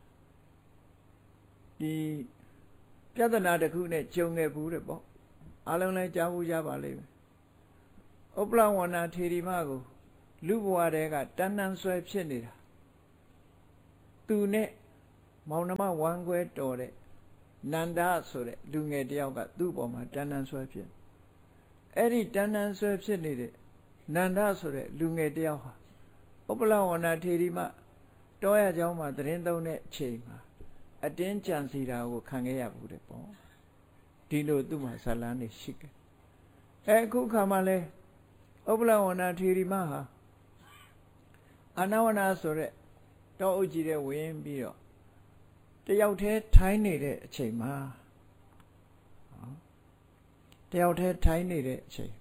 ဒီပြဿနာတစ်ခုနဲ့ကြုံခဲ့ဘူးတဲ့ပေါ့အားလုံးလည်းကြားဘူးကြပါလိမ့်မယ်ဥပ္ပလဝန္နာထေရီမကိုလူဘဝတဲကတဏ္ဍန်ဆွဲဖြစ်နေတာသူနဲ့မောင်နှမဝမ်းခွဲတော်တဲ့နန္ဒဆိုတဲ့လူငယ်တယောက်ကသူ့ပေါ်မှာတဏ္ဍဆွဲဖြစ်အဲ့ဒီတဏ္ဍဆွဲဖြစ်နေတဲ့နန္ဒဆိုတဲ့လူငယ်တယောက်ဟာဥပလဝဏထေရီမတောရเจ้าမှာသတင်းသုံးတဲ့အချိန်မှာအတင်းကြံစီတာကိုခံခဲ့ရဘူးတဲ့ပေါ့ဒီလိုသူ့မှာဇလန်းနေရှိတယ်အခုခါမှလဲဥပလဝဏထေရီမဟာအာနဝနာဆိုတဲ့တောအုပ်ကြီးတဲ့ဝင်ပြီးတော့တယောက်တည်းထိုင်းနေတဲ့အချိန်မှာတယောက်တည်းထိုင်းနေတဲ့အချိန်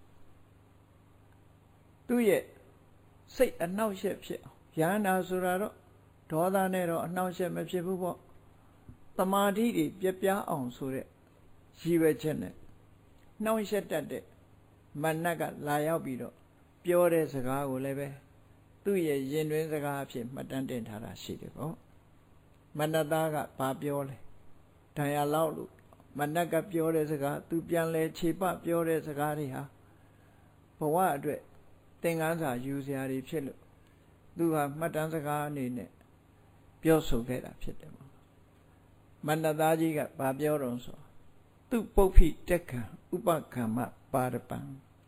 သူ့ရဲ့စိတ်အနှောက်အယှက်ဖြစ်အောင်ယန္တာဆိုတာတော့ဒေါသနဲ့တော့အနှောက်အယှက်မဖြစ်ဘူးပေါ့တမာတိတွေပြပြအောင်ဆိုတဲ့ရည်ရွယ်ချက်နဲ့နှောက်ယှက်တတ်တဲ့မနတ်ကလာရောက်ပြီးတော့ပြောတဲ့စကားကိုလည်းပဲသူ့ရဲ့ရင်တွင်းစကားအဖြစ်မှတ်တမ်းတင်ထားတာရှိတယ်ပေါ့မနတ်သားကဘာပြောလဲဒဏ်ရာလောက်လို့မနတ်ကပြောတဲ့စကားသူပြန်လဲခြေပပြောတဲ့စကားတွေဟာဘဝအတွက်သင်ခန်းစာယူစရာတွေဖြစ်လို့သူဟာမှတ်တမ်းစကားအနေနဲ့ပြောဆိုခဲ့တာဖြစ်တယ်မနတ်သားကြီးကဘာပြောတော့ဆိုသူပုပ္ဖိတက်ခံဥပကမ္မပါရပံ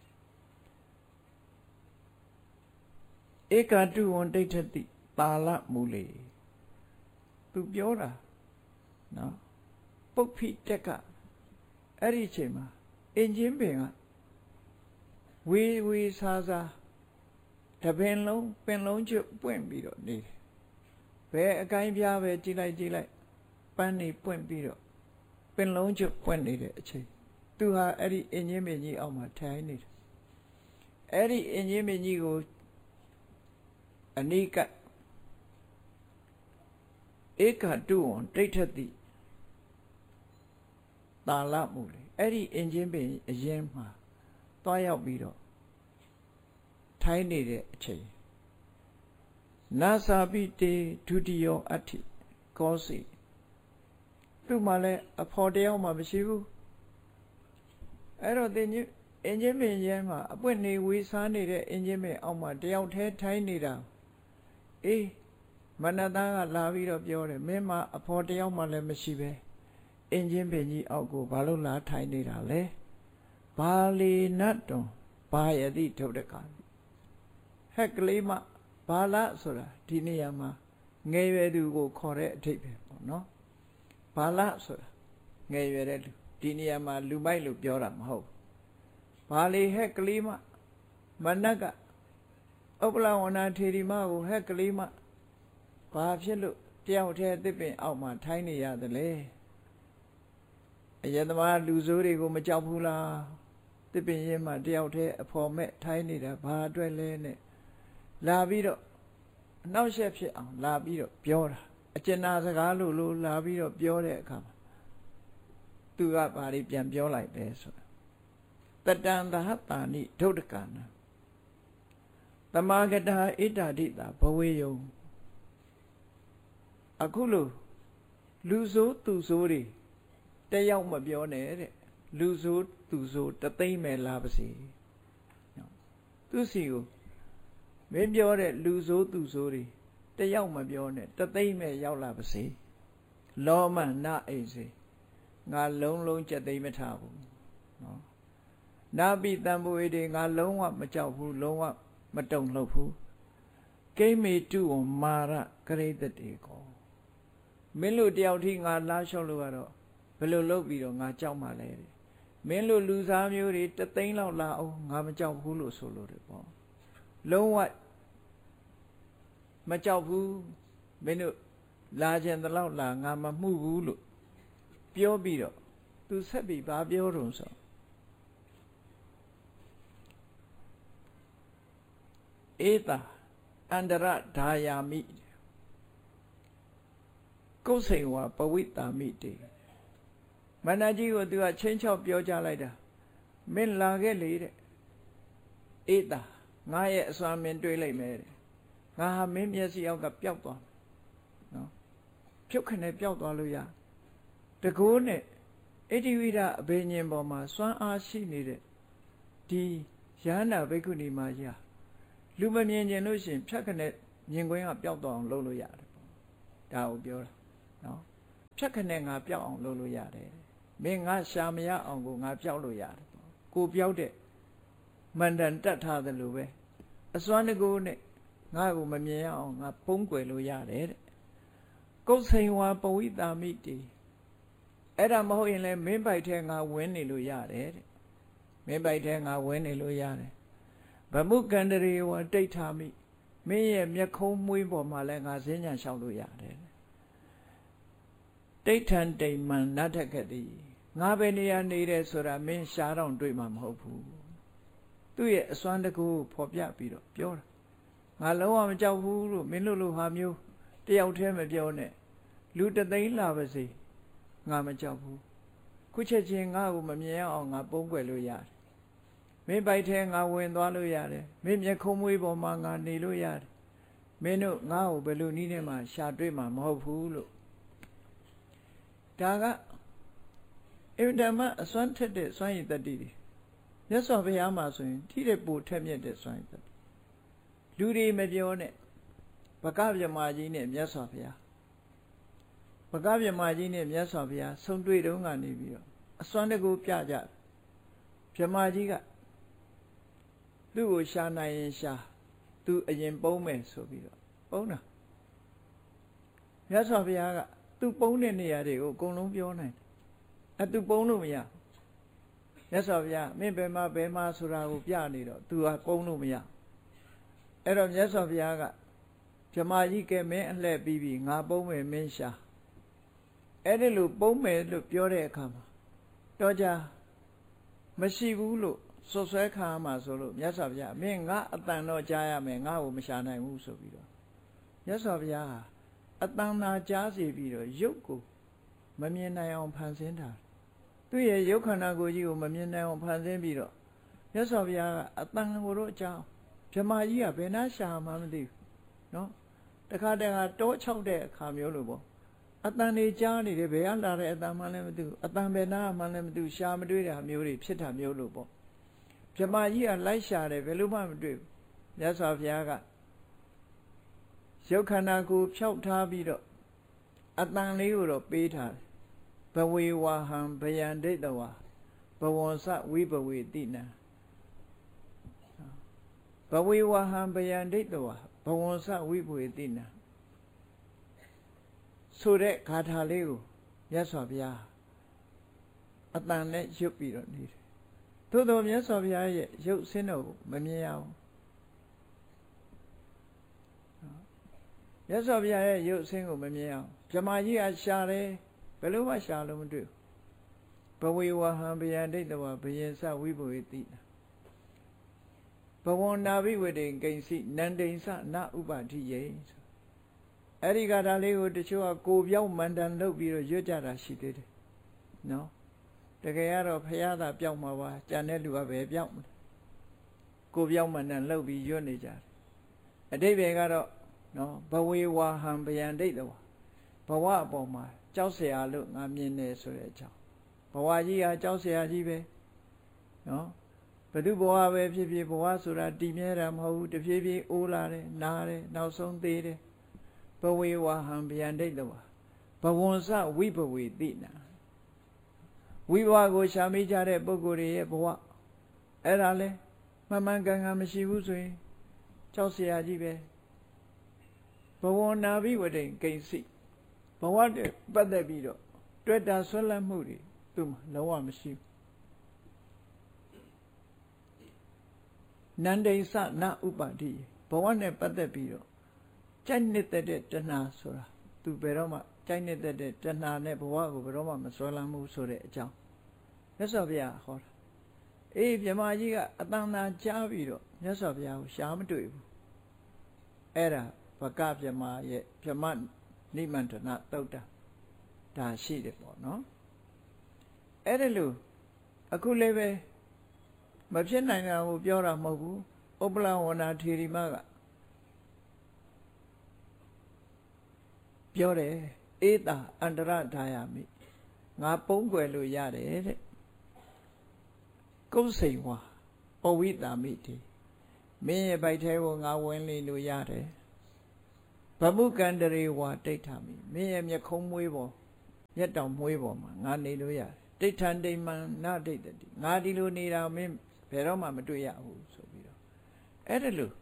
ဧကတုဝံဒိဋ္ဌတိပါဠမူလေသူပြောတာနော်ပုပ္ဖိတက်ကအဲ့ဒီအချိန်မှာအင်ဂျင်ပင်ကဝေစားစားတပင်လုံးပင်လုံးကျွတ်ပွင့်ပြီးတော့နေတယ်ဘယ်အကိုင်းပြားပဲကြည့်လိုက်ပန်းနေပွင့်ပြီးတော့ပင်လုံးကျွတ်ပွင့်နေတဲ့အချိန်သူဟာအဲ့ဒီအင်ဂျင်ပင်ကြီးအောက်မှာထိုင်နေတယ်အဲ့ဒီအင်ဂျင်ပင်ကြီးကိုအနိကဧကတုဝံဒိဋ္ဌတိတာလမှုလေအဲ့ဒီအင်ဂျင်ပင်အရင်မှာတွားရောက်ပြီးတော့ထိုင်းနေတဲ့အချိန်နာစာပိတေဒုတိယောအဋ္ဌိကောစီသူ့မှာလည်းအဖော်တယောက်မှမရှိဘူးအဲ့တော့တင်ကြီးအင်ဂျင်ပင်ရဲမှာအပွင့်နေဝေးစားနေတဲ့အင်ဂျင်ပင်အောက်မှာတယောက်တည်းထိုင်းနေတာအေးမနတကလာပြီးတော့ပြောတယ်မင်းမအဖော်တယောက်မှလည်းမရှိပဲအင်ဂျင်ပင်ကြီးအောက်ကိုဘာလို့လာထိုင်နေတာလဲဘာလီနတ်တွန်ဘာယတိဒုဒ္ဒကဟက်ကလေးမဘာလဆိုတာဒီနေရာမှာငယ်ရွယ်သူကိုခေါ်တဲ့အဓိပ္ပာယ်ပေါ့နော်ဘာလဆိုတာငယ်ရွယ်တဲ့လူဒီနေရာမှာလူမိုက်လို့ပြောတာမဟုတ်ဘာလီဟက်ကလေးမမနတ်ကဥပလဝဏထေရီမကိုဟက်ကလေးမဘာဖြစ်လို့တယောက်တည်းသစ်ပင်အောက်မှာထိုင်းနေရတယ်လေအယသမားလူဆိုးတွေကိုမကြောက်ဘူးလားသစ်ပင်ရင်မှာတယောက်တည်းအဖော်မဲ့ထိုင်းနေတာဘာအတွက်လဲနဲ့လာပြီးတော့အနောက်ရှက်ဖြစ်အောင်လာပြီးတော့ပြောတာအကျဉ်းနာစကားလို့လာပြီးတော့ပြောတဲ့အခါမှာသူကဘာတွေပြန်ပြောလိုက်လဲဆိုတာတတံသဟတာနိဒုဒ္ဒကနာတမဂတာဣဒာတိတာဘဝေယုံအခုလို့လူဆိုးသူဆိုးတွေတယောက်မပြောနဲ့တဲ့လူဆိုးသူဆိုးတသိမ့်မဲ့လာပါစေသူစီကိုမင်းပြောတဲ့လူဆိုးသူဆိုးတွေတယောက်မပြောနဲ့တသိမ့်မဲ့ရောက်လာပါစေလောမနအိစေငါလုံးကြက်သိမ့်မထားဘူးနော်နာပိတံဘဝေတွေငါလုံးဝမကြောက်ဘူးလုံးဝမတုံ့လှုပ်ဘူးကိမေတုဝမာရကရိတတေကောမင်းတို့တယောက်ထိငါလာလျှော့လို့ကတော့ဘယ်လိုလုပ်ပြီးတော့ငါကြောက်မှလဲမင်းတို့လူစားမျိုးတွေတသိန်းလောက်လာအောင်ငါမကြောက်ဘူးလို့ဆိုလို့တယ်ပေါ့လုံးဝမကြောက်ဘူးမင်းတို့လာခြင်းတလောက်လာငါမမှုဘူးလို့ပြောပြီးတော့သူဆက်ပြီးဘာပြောတော့ဆိုဧတာအန္တရဒါယာမိကုသိဝပဝိတာမိတေမန္တကြီးကိုသူကချင်းချောက်ပြောကြလိုက်တာမင်းလာခဲ့လေတဲ့ဧတာငါရဲ့အစွမ်းမင်းတွေးလိုက်မယ်တဲ့ငါဟာမင်းမျက်စိအောက်ကပျောက်သွားနော်ဖြုတ်ခနဲ့ပျောက်သွားလို့ရတကိုးနဲ့ဣတိဝိဒအဘိညာဉ်ပေါ်မှာစွမ်းအားရှိနေတဲ့ဒီယန္တာဘိက္ခုနီမကြီးလူမမြင်ကျင်လို့ရှိရင်ဖြတ်ခနဲ့မြင်ကွင်းကပျောက်သွားအောင်လုပ်လို့ရတယ်ပေါ့ဒါကိုပြောတာနော်ဖြတ်ခနဲ့ငါပြောက်အောင်လုပ်လို့ရတယ်မင်းငါရှာမရအောင်ကိုငါပြောက်လို့ရတယ်ကိုပြောက်တဲ့မန္တန်တတ်ထားတယ်လို့ပဲအစွမ်းတကူနဲ့ငါ့ကိုမမြင်ရအောင်ငါပုံးကွယ်လို့ရတယ်တဲ့ကုတ်စိန်ဝါပဝိတာမိတေအဲ့ဒါမဟုတ်ရင်လည်းမင်းပိုက်ထဲငါဝင်နေလို့ရတယ်တဲ့မင်းပိုက်ထဲငါဝင်နေလို့ရတယ်ဗမုကန္တရေဝတိဋ္ဌာမိမင်းရဲ့မျက်ခုံးမွေးပေါ်မှာလည်းငါဈဉ္ညာလျှောက်လို့ရတယ်တိဋ္ဌံတိမ်မံနတ္ထကတိငါပဲနေရနေတယ်ဆိုတာမင်းရှားတော့တွေ့မှာမဟုတ်ဘူးသူ့ရဲ့အစွမ်းတကူဖော်ပြပြီးတော့ပြောတာငါလုံးဝမကြောက်ဘူးလို့မင်းလို့ဟာမျိုးတယောက်တည်းမပြောနဲ့လူတသိန်းလာပါစေငါမကြောက်ဘူးခုချက်ချင်းငါ့ကိုမမြင်အောင်ငါပုံးကွယ်လို့ရတယ်မင်းပိုက်ထဲငါဝင်သွားလို့ရတယ်မင်းမျက်ခုံးမွေးပေါ်မှာငါနေလို့ရတယ်မင်းတို့ငါ့ကိုဘယ်လိုနည်းနဲ့မှရှာတွေ့မှာမဟုတ်ဘူးလို့ဒါကအင်တာမအစွမ်းထက်တဲ့စွမ်းရည်တတ္တိတွေမြတ်စွာဘုရားမှာဆိုရင်ထိတဲ့ပိုထက်မြက်တဲ့စွမ်းရည်တတ္တိလူတွေမပြောနဲ့ဗကဗြဟ္မာကြီးနဲ့မြတ်စွာဘုရားဗကဗြဟ္မာကြီးနဲ့မြတ်စွာဘုရားဆုံတွေ့တုန်းကနေပြီးတော့အစွမ်းတကူပြကြဗြဟ္မာကြီးကသူ့ကိုရှာနိုင်ရင်ရှာသူအရင်ပုံးမယ်ဆိုပြီးတော့ပုံးတာမြတ်စွာဘုရားကသူပုံးတဲ့နေရာတွေကိုအကုန်လုံးပြောနိုင်တယ်သူပုံးလို့မရမြတ်စွာဘုရားမင်းဘယ်မှာဆိုတာကိုပြနေတော့သူကပုံးလို့မရအဲ့တော့မြတ်စွာဘုရားကဗြဟ္မာကြီးကဲမင်းအလှည့်ပြီးပြီငါပုံးမယ်မင်းရှာအဲ့ဒီလိုပုံးမယ်လို့ပြောတဲ့အခါမှာတော့ကြမရှိဘူးလို့ဆွဆွဲခံရမှာဆိုလို့မြတ်စွာဘုရားမင်းငါအတန်တော့ကြားရမယ်ငါ့ကိုမရှာနိုင်ဘူးဆိုပြီးတော့မြတ်စွာဘုရားဟာအတန်သာကြားစီပြီးတော့ရုပ်ကိုမမြင်နိုင်အောင်ဖန်ဆင်းတာသူ့ရဲ့ရုပ်ခန္ဓာကိုယ်ကြီးကိုမမြင်နိုင်အောင်ဖန်ဆင်းပြီးတော့မြတ်စွာဘုရားကအတန်ကိုတော့အကြောင်းဗြဟ္မာကြီးကဘယ်နှရှာမှမသိဘူးနော်တခါတော၆တဲ့အခါမျိုးလို့ပေါ့အတန်တွေကြားနေတယ်ဘယ်ကလာတဲ့အတန်မှလည်းမသိဘူးအတန်ဘယ်နာမှလည်းမသိဘူးရှာမတွေ့တာမျိုးတွေဖြစ်တာမျိုးလို့ပေါ့ဗြဟ္မာကြီးကလိုက်ရှာတယ်ဘယ်လိုမှမတွေ့ဘူးမြတ်စွာဘုရားကရုပ်ခန္ဓာကိုဖြောက်ထားပြီးတော့အတန်လေးကိုတော့ပေးထားတယ်ဘဝေဝဟံဗယံဒိဋ္ဌဝါဘဝံစဝိဘဝေတိနံဘဝေဝဟံဗယံဒိဋ္ဌဝါဘဝံစဝိဘဝေတိနံဆိုတဲ့ဂါထာလေးကိုမြတ်စွာဘုရားအတန်နဲ့ရွတ်ပြီးတော့နေတယ်သို့တော်မြတ်စွာဘုရားရဲ့ရုပ်ဆင်းတော်ကိုမမြင်ရဘူးမြတ်စွာဘုရားရဲ့ရုပ်ဆင်းကိုမမြင်အောင်ဗြဟ္မာကြီးကရှာတယ်ဘယ်လိုမှရှာလို့မတွေ့ဘူးဘဝေဝဟံဗယံဒိဋ္ဌဝါဘယင်စဝိဘဝေတိဘဝန္နာဘိဝတေကိဉ္စီနန္တိဉ္စနဥပတိယေအဲ့ဒီကထာလေးကိုတချို့ကကိုပြောင်းမန္တန်လုပ်ပြီးတော့ရွတ်ကြတာရှိသေးတယ်နော်တကယ်ကတော့ဖရာသာပြောင်းမှာပါကြံတဲ့လူကပဲပြောင်းမလဲကိုပြောင်းမန္တန်လုပ်ပြီးရွတ်နေကြတယ်အတိပ္ပယ်ကတော့နော်ဘဝေဝါဟံဗယံဒိဋ္ဌဝါဘဝအပေါ်မှာကြောက်เสียလို့ငါမြင်နေဆိုတဲ့အကြောင်းဘဝကြီးဟာကြောက်เสียကြီးပဲနော်ဘယ်သူဘဝပဲဖြစ်ဖြစ်ဘဝဆိုတာတည်မြဲတာမဟုတ်ဘူးတဖြည်းဖြည်းအိုးလာတယ်နားတယ်နောက်ဆုံးသေးတယ်ဘဝေဝဟံဗယံဒိဋ္ဌဝါဘဝံစဝိဘဝေတိနာဝိဘဝကိုရှာမိကြတဲ့ပုဂ္ဂိုလ်တွေရဲ့ဘဝအဲ့ဒါလဲမှန်မှန်ကန်ကန်မရှိဘူးဆိုရင်ကြောက်เสียကြီးပဲဘဝနာဘိဝတိကိဉ္စီဘဝတည်းပတ်သက်ပြီးတော့တွေ့တာဆွဲလန်းမှုတွေသူ့မှာလုံးဝမရှိဘူးနန္ဒိသနဥပတိဘဝနဲ့ပတ်သက်ပြီးတော့ကြိုက်နေတဲ့တဏှာဆိုတာသူဘယ်တော့မှကြိုက်နေတဲ့တဏှာနဲ့ဘဝကိုဘယ်တော့မှမဆွဲလန်းဘူးဆိုတဲ့အကြောင်းမြတ်စွာဘုရားဟောတာအေးဗြဟ္မာကြီးကအတန်တန်ကြားပြီးတော့မြတ်စွာဘုရားကိုရှားမတွေ့ဘူးအဲ့ဒါဗကဗြဟ္မာရဲ့ဗြဟ္မနိမန္တနာသုတ်တာဒါရှိတယ်ပေါ့နော်အဲ့ဒါလို့အခုလည်းပဲမဖြစ်နိုင်တာကိုပြောတာမဟုတ်ဘူးဥပ္ပလဝနာထေရီမကပြောတယ်ဧတာအန္တရဒါယမိငါပုံးကွယ်လို့ရတယ်တဲ့ကုဋ္စိန်ဝါပဝိတာမိတိမင်းရဲ့ဗိုက်ထဲကိုငါဝင်လေလို့ရတယ်ဘမှုကန္တရေဝါဒိဋ္ဌာမိမင်းရဲ့မျက်ခုံးမွေးပေါ်မျက်တောင်မွေးပေါ်မှာငါနေလို့ရတယ်ဒိဋ္ဌံဒိမံနဒိဋ္ဌတိငါဒီလိုနေတာမင်းဘယ်တော့မှမတွေ့ရဘူးဆိုပြီးတော့အဲ့ဒါလို့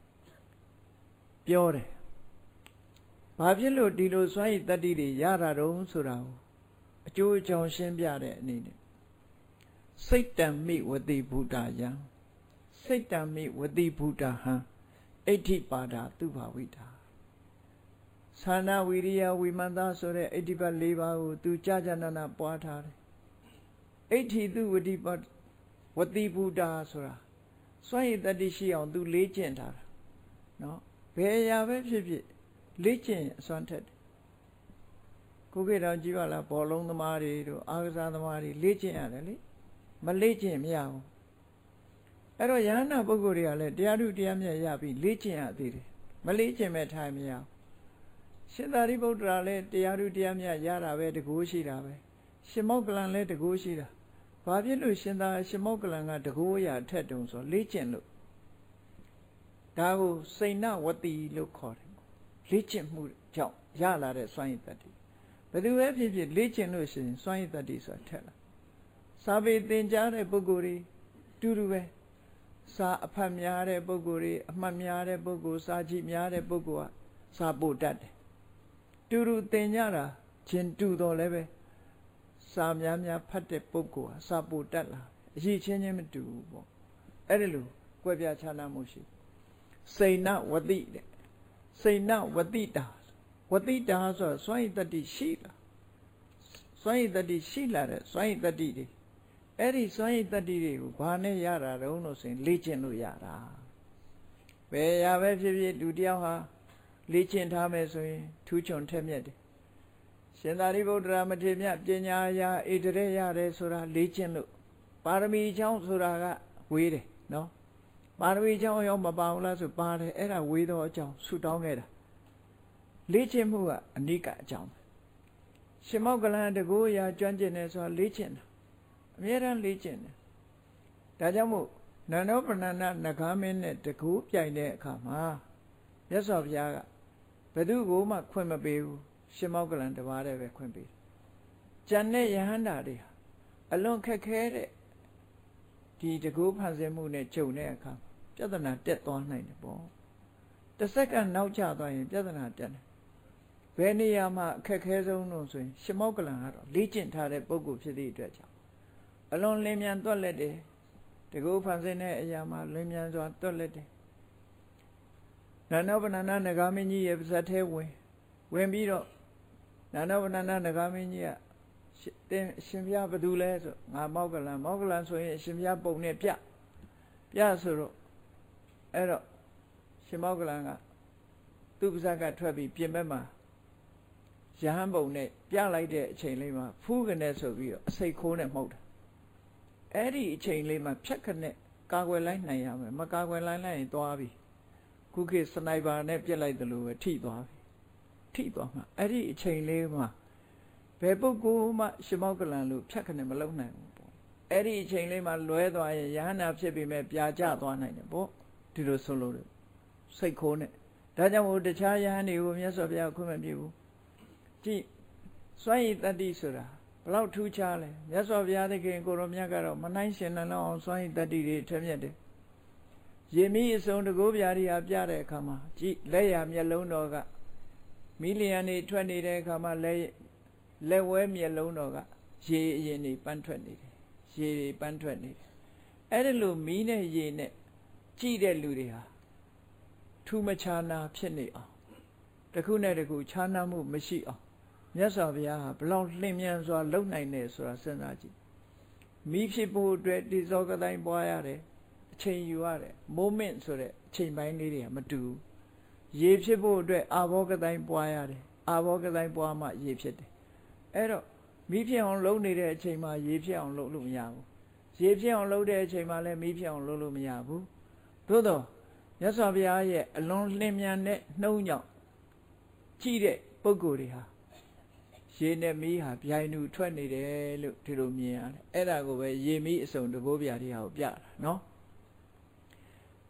ပြောတယ်ဘာဖြစ်လို့ဒီလိုစွမ်းရည်တတ္တိတွေရတာတုံးဆိုတာကိုအကျိုးအကြောင်းရှင်းပြတဲ့အနေနဲ့စိတ်တံမိဝတိဘုဒ္ဓယံစိတ်တံမိဝတိဘုဒ္ဓဟံအဋ္ဌိပါဒသူဘာဝိတာသာနာဝိရိယဝိမန္တဆိုတဲ့အဋ္ဌိပတ်၄ပါးကိုသူကြာကြာနာနာပွားထားတယ်အဋ္ဌိသူဝတိပဝတိဘုဒ္ဓဆိုတာစွမ်းရည်တတ္တိရှိအောင်သူလေ့ကျင့်ထားတာနော်ဘယ်အရာပဲဖြစ်ဖြစ်လေ့ကျင့်အစွမ်းထက်တယ်ကိုကိတော်ကြည့်ပါလားဘောလုံးသမားတွေတို့အားကစားသမားတွေလေ့ကျင့်ရတယ်လေမလေ့ကျင့်မရဘူးအဲ့တော့ယဟန္တာပုဂ္ဂိုလ်တွေကလည်းတရားထုတရားမြတ်ရပြီးလေ့ကျင့်ရသေးတယ်မလေ့ကျင့်မဲ့ထိုင်မရဘူးရှင်သာရိပုတ္တရာလည်းတရားထုတရားမြတ်ရတာပဲတကူရှိတာပဲရှင်မောက္ကလန်လည်းတကူရှိတာဘာဖြစ်လို့ရှင်မောက္ကလန်ကတကူရအထက်တုံဆိုလေ့ကျင့်လို့ဒါကိုစိဏဝတိလို့ခေါ်တယ်လေ့ကျင့်မှုကြောင့်ရလာတဲ့စွမ်းရည်တတ္တိဘယ်သူပဲဖြစ်ဖြစ်လေ့ကျင့်လို့ရှိရင်စွမ်းရည်တတ္တိဆိုတာထက်လာစာပေသင်ကြားတဲ့ပုဂ္ဂိုလ်တွေတူတူပဲစာအဖတ်များတဲ့ပုဂ္ဂိုလ်တွေအမှတ်များတဲ့ပုဂ္ဂိုလ်စာကြည့်များတဲ့ပုဂ္ဂိုလ်ကစာပို့တတ်တယ်တူတူသင်ကြတာချင်းတူတော်လည်းပဲစာများများဖတ်တဲ့ပုဂ္ဂိုလ်ဟာစာပို့တတ်လာအရေးချင်းချင်းမတူဘူးပေါ့အဲ့ဒါလို့ကွဲပြားခြားနားမှုရှိစိဏဝတိတဲ့စိဏဝတိတာဝတိတာဆိုစွမ်းရည်တတ္တိရှိလာစွမ်းရည်တတ္တိရှိလာတဲ့စွမ်းရည်တတ္တိတွေအဲ့ဒီစွမ်းရည်တတ္တိတွေကိုဘာနဲ့ရတာတုံးလို့ဆိုရင်လေ့ကျင့်လို့ရတာဘယ်ရာပဲဖြစ်ဖြစ်လူတယောက်ဟာလေ့ကျင့်ထားမယ်ဆိုရင်ထူးချွန်ထက်မြက်တယ်ရှင်သာရိပုတ္တရာမထေရမြတ်ပညာရာဣတရေရတယ်ဆိုတာလေ့ကျင့်လို့ပါရမီချောင်းဆိုတာကဝေးတယ်နော်ပါရမီချောင်းရောမပါဘူးလားဆိုပါတယ်အဲ့ဒါဝေးတော့အကြောင်းဆူတောင်းခဲ့တာလေ့ကျင့်မှုကအနိကအကြောင်းရှင်မောက္ကလန်တကူရာကျွမ်းကျင်တယ်ဆိုတာလေ့ကျင့်တာအမြဲတမ်းလေ့ကျင့်တယ်ဒါကြောင့်မို့နန္ဒောပဏ္ဏနဂါမင်းနဲ့တကူပြိုင်တဲ့အခါမှာမြတ်စွာဘုရားကဘယ်သူကိုမှခွင့်မပေးဘူးရှင်မောက္ကလန်တပါးတည်းပဲခွင့်ပေးကျန်တဲ့ယဟန္တာတွေအလွန်ခက်ခဲတဲ့ဒီတကူဖန်ဆင်းမှုနဲ့ကြုံတဲ့အခါပြဿနာတက်သွားနိုင်တယ်ပေါ့တစ်စက္ကန့်နောက်ကျသွားရင်ပြဿနာတက်တယ်ဘယ်နေရာမှာအခက်ခဲဆုံးလို့ဆိုရင်ရှင်မောက္ကလန်ကတော့လေ့ကျင့်ထားတဲ့ပုဂ္ဂိုလ်ဖြစ်သည့်အတွက်ကြောင့်အလွန်လင်းမြန်တွက်လက်တယ်တကူဖန်ဆင်းတဲ့အရာမှာလင်းမြန်စွာတွက်လက်တယ်နန္ဒောပဏ္ဏနဂါမင်းကြီးရဲ့ပါဇက်ထဲဝင်ပြီးတော့နန္ဒောပဏ္ဏနဂါမင်းကြီးကတင်ရှင်ဘုရားဘာလို့လဲဆိုငါမောက္ကလန်ဆိုရင်ရှင်ဘုရားပုံနဲ့ပြဆိုတော့အဲ့တော့ရှင်မောက္ကလန်ကသူ့ပါဇက်ကထွက်ပြီးပြင်ဘက်မှာရဟန်းပုံနဲ့ပြလိုက်တဲ့အချိန်လေးမှာဖူးကနေဆိုပြီးတော့အစိတ်ခိုးနဲ့မှုတ်တာအဲ့ဒီအချိန်လေးမှာဖြတ်ခနဲ့ကာကွယ်လိုက်နိုင်ရမယ်မကာကွယ်လိုက်ရင်သွားပြီခုခေတ်စနိုက်ပါနဲ့ပြစ်လိုက်တယ်လို့ပဲထိသွားမှာအဲ့ဒီအချိန်လေးမှာဘယ်ပုဂ္ဂိုလ်မှရှင်မောက္ကလန်လို့ဖြတ်ခနဲ့မလုံနိုင်ဘူးပေါ့အဲ့ဒီအချိန်လေးမှာလွဲသွားရင်ယဟန္တာဖြစ်ပြီးမဲ့ပြာကျသွားနိုင်တယ်ပေါ့ဒီလိုဆိုလို့စိတ်ခိုးနဲ့ဒါကြောင့်မို့တခြားယဟန်တွေကိုမြတ်စွာဘုရားခွင့်မပြုဘူးကြည့်စွမ်းရည်တတ္တိဆိုတာဘလောက်ထူးခြားလဲမြတ်စွာဘုရားသခင်ကိုရောမြတ်ကတော့မနိုင်ရှင်နှလုံးအောင်စွမ်းရည်တတ္တိတွေထက်မြက်တယ်ရေမီးအစုံတကိုးပြားတွေဟာပြတဲ့အခါမှာကြည့်လက်ရမျက်လုံးတော်ကမီလီယံတွေထွက်နေတဲ့အခါမှာလက်ဝဲမျက်လုံးတော်ကရေအရင်တွေပန်းထွက်နေတယ်ရေတွေပန်းထွက်နေတယ်အဲ့ဒီလိုမီးနဲ့ရေနဲ့ကြည့်တဲ့လူတွေဟာထူးမခြားနာဖြစ်နေအောင်တခုနဲ့တခုခြားနာမှုမရှိအောင်မြတ်စွာဘုရားဟာဘလောက်လင်းမြန်စွာလုပ်နိုင်တယ်ဆိုတာစဉ်းစားကြည့်မီးဖြစ်ဖို့အတွက်ဒီဇောကတိုင်းပွားရတယ်အချိန်ယူရတယ် moment ဆိုတဲ့အချိန်ပိုင်းလေးတွေကမတူရေဖြစ်ဖို့အတွက်အာဘောကတိုင်းပွားရတယ်အာဘောကတိုင်းပွားမှရေဖြစ်တယ်အဲ့တော့မီးဖြစ်အောင်လုပ်နေတဲ့အချိန်မှာရေဖြစ်အောင်လုပ်လို့မရဘူးရေဖြစ်အောင်လုပ်တဲ့အချိန်မှာလည်းမီးဖြစ်အောင်လုပ်လို့မရဘူးသို့တော့မြတ်စွာဘုရားရဲ့အလွန်လင်းမြန်တဲ့နှုံးကြောင့်ကြည့်တဲ့ပုဂ္ဂိုလ်တွေဟာရေနဲ့မီးဟာပြိုင်တူထွက်နေတယ်လို့ဒီလိုမြင်ရတယ်အဲ့ဒါကိုပဲရေမီးအစုံတဘိုးပြားတွေဟာကိုပြတာနော်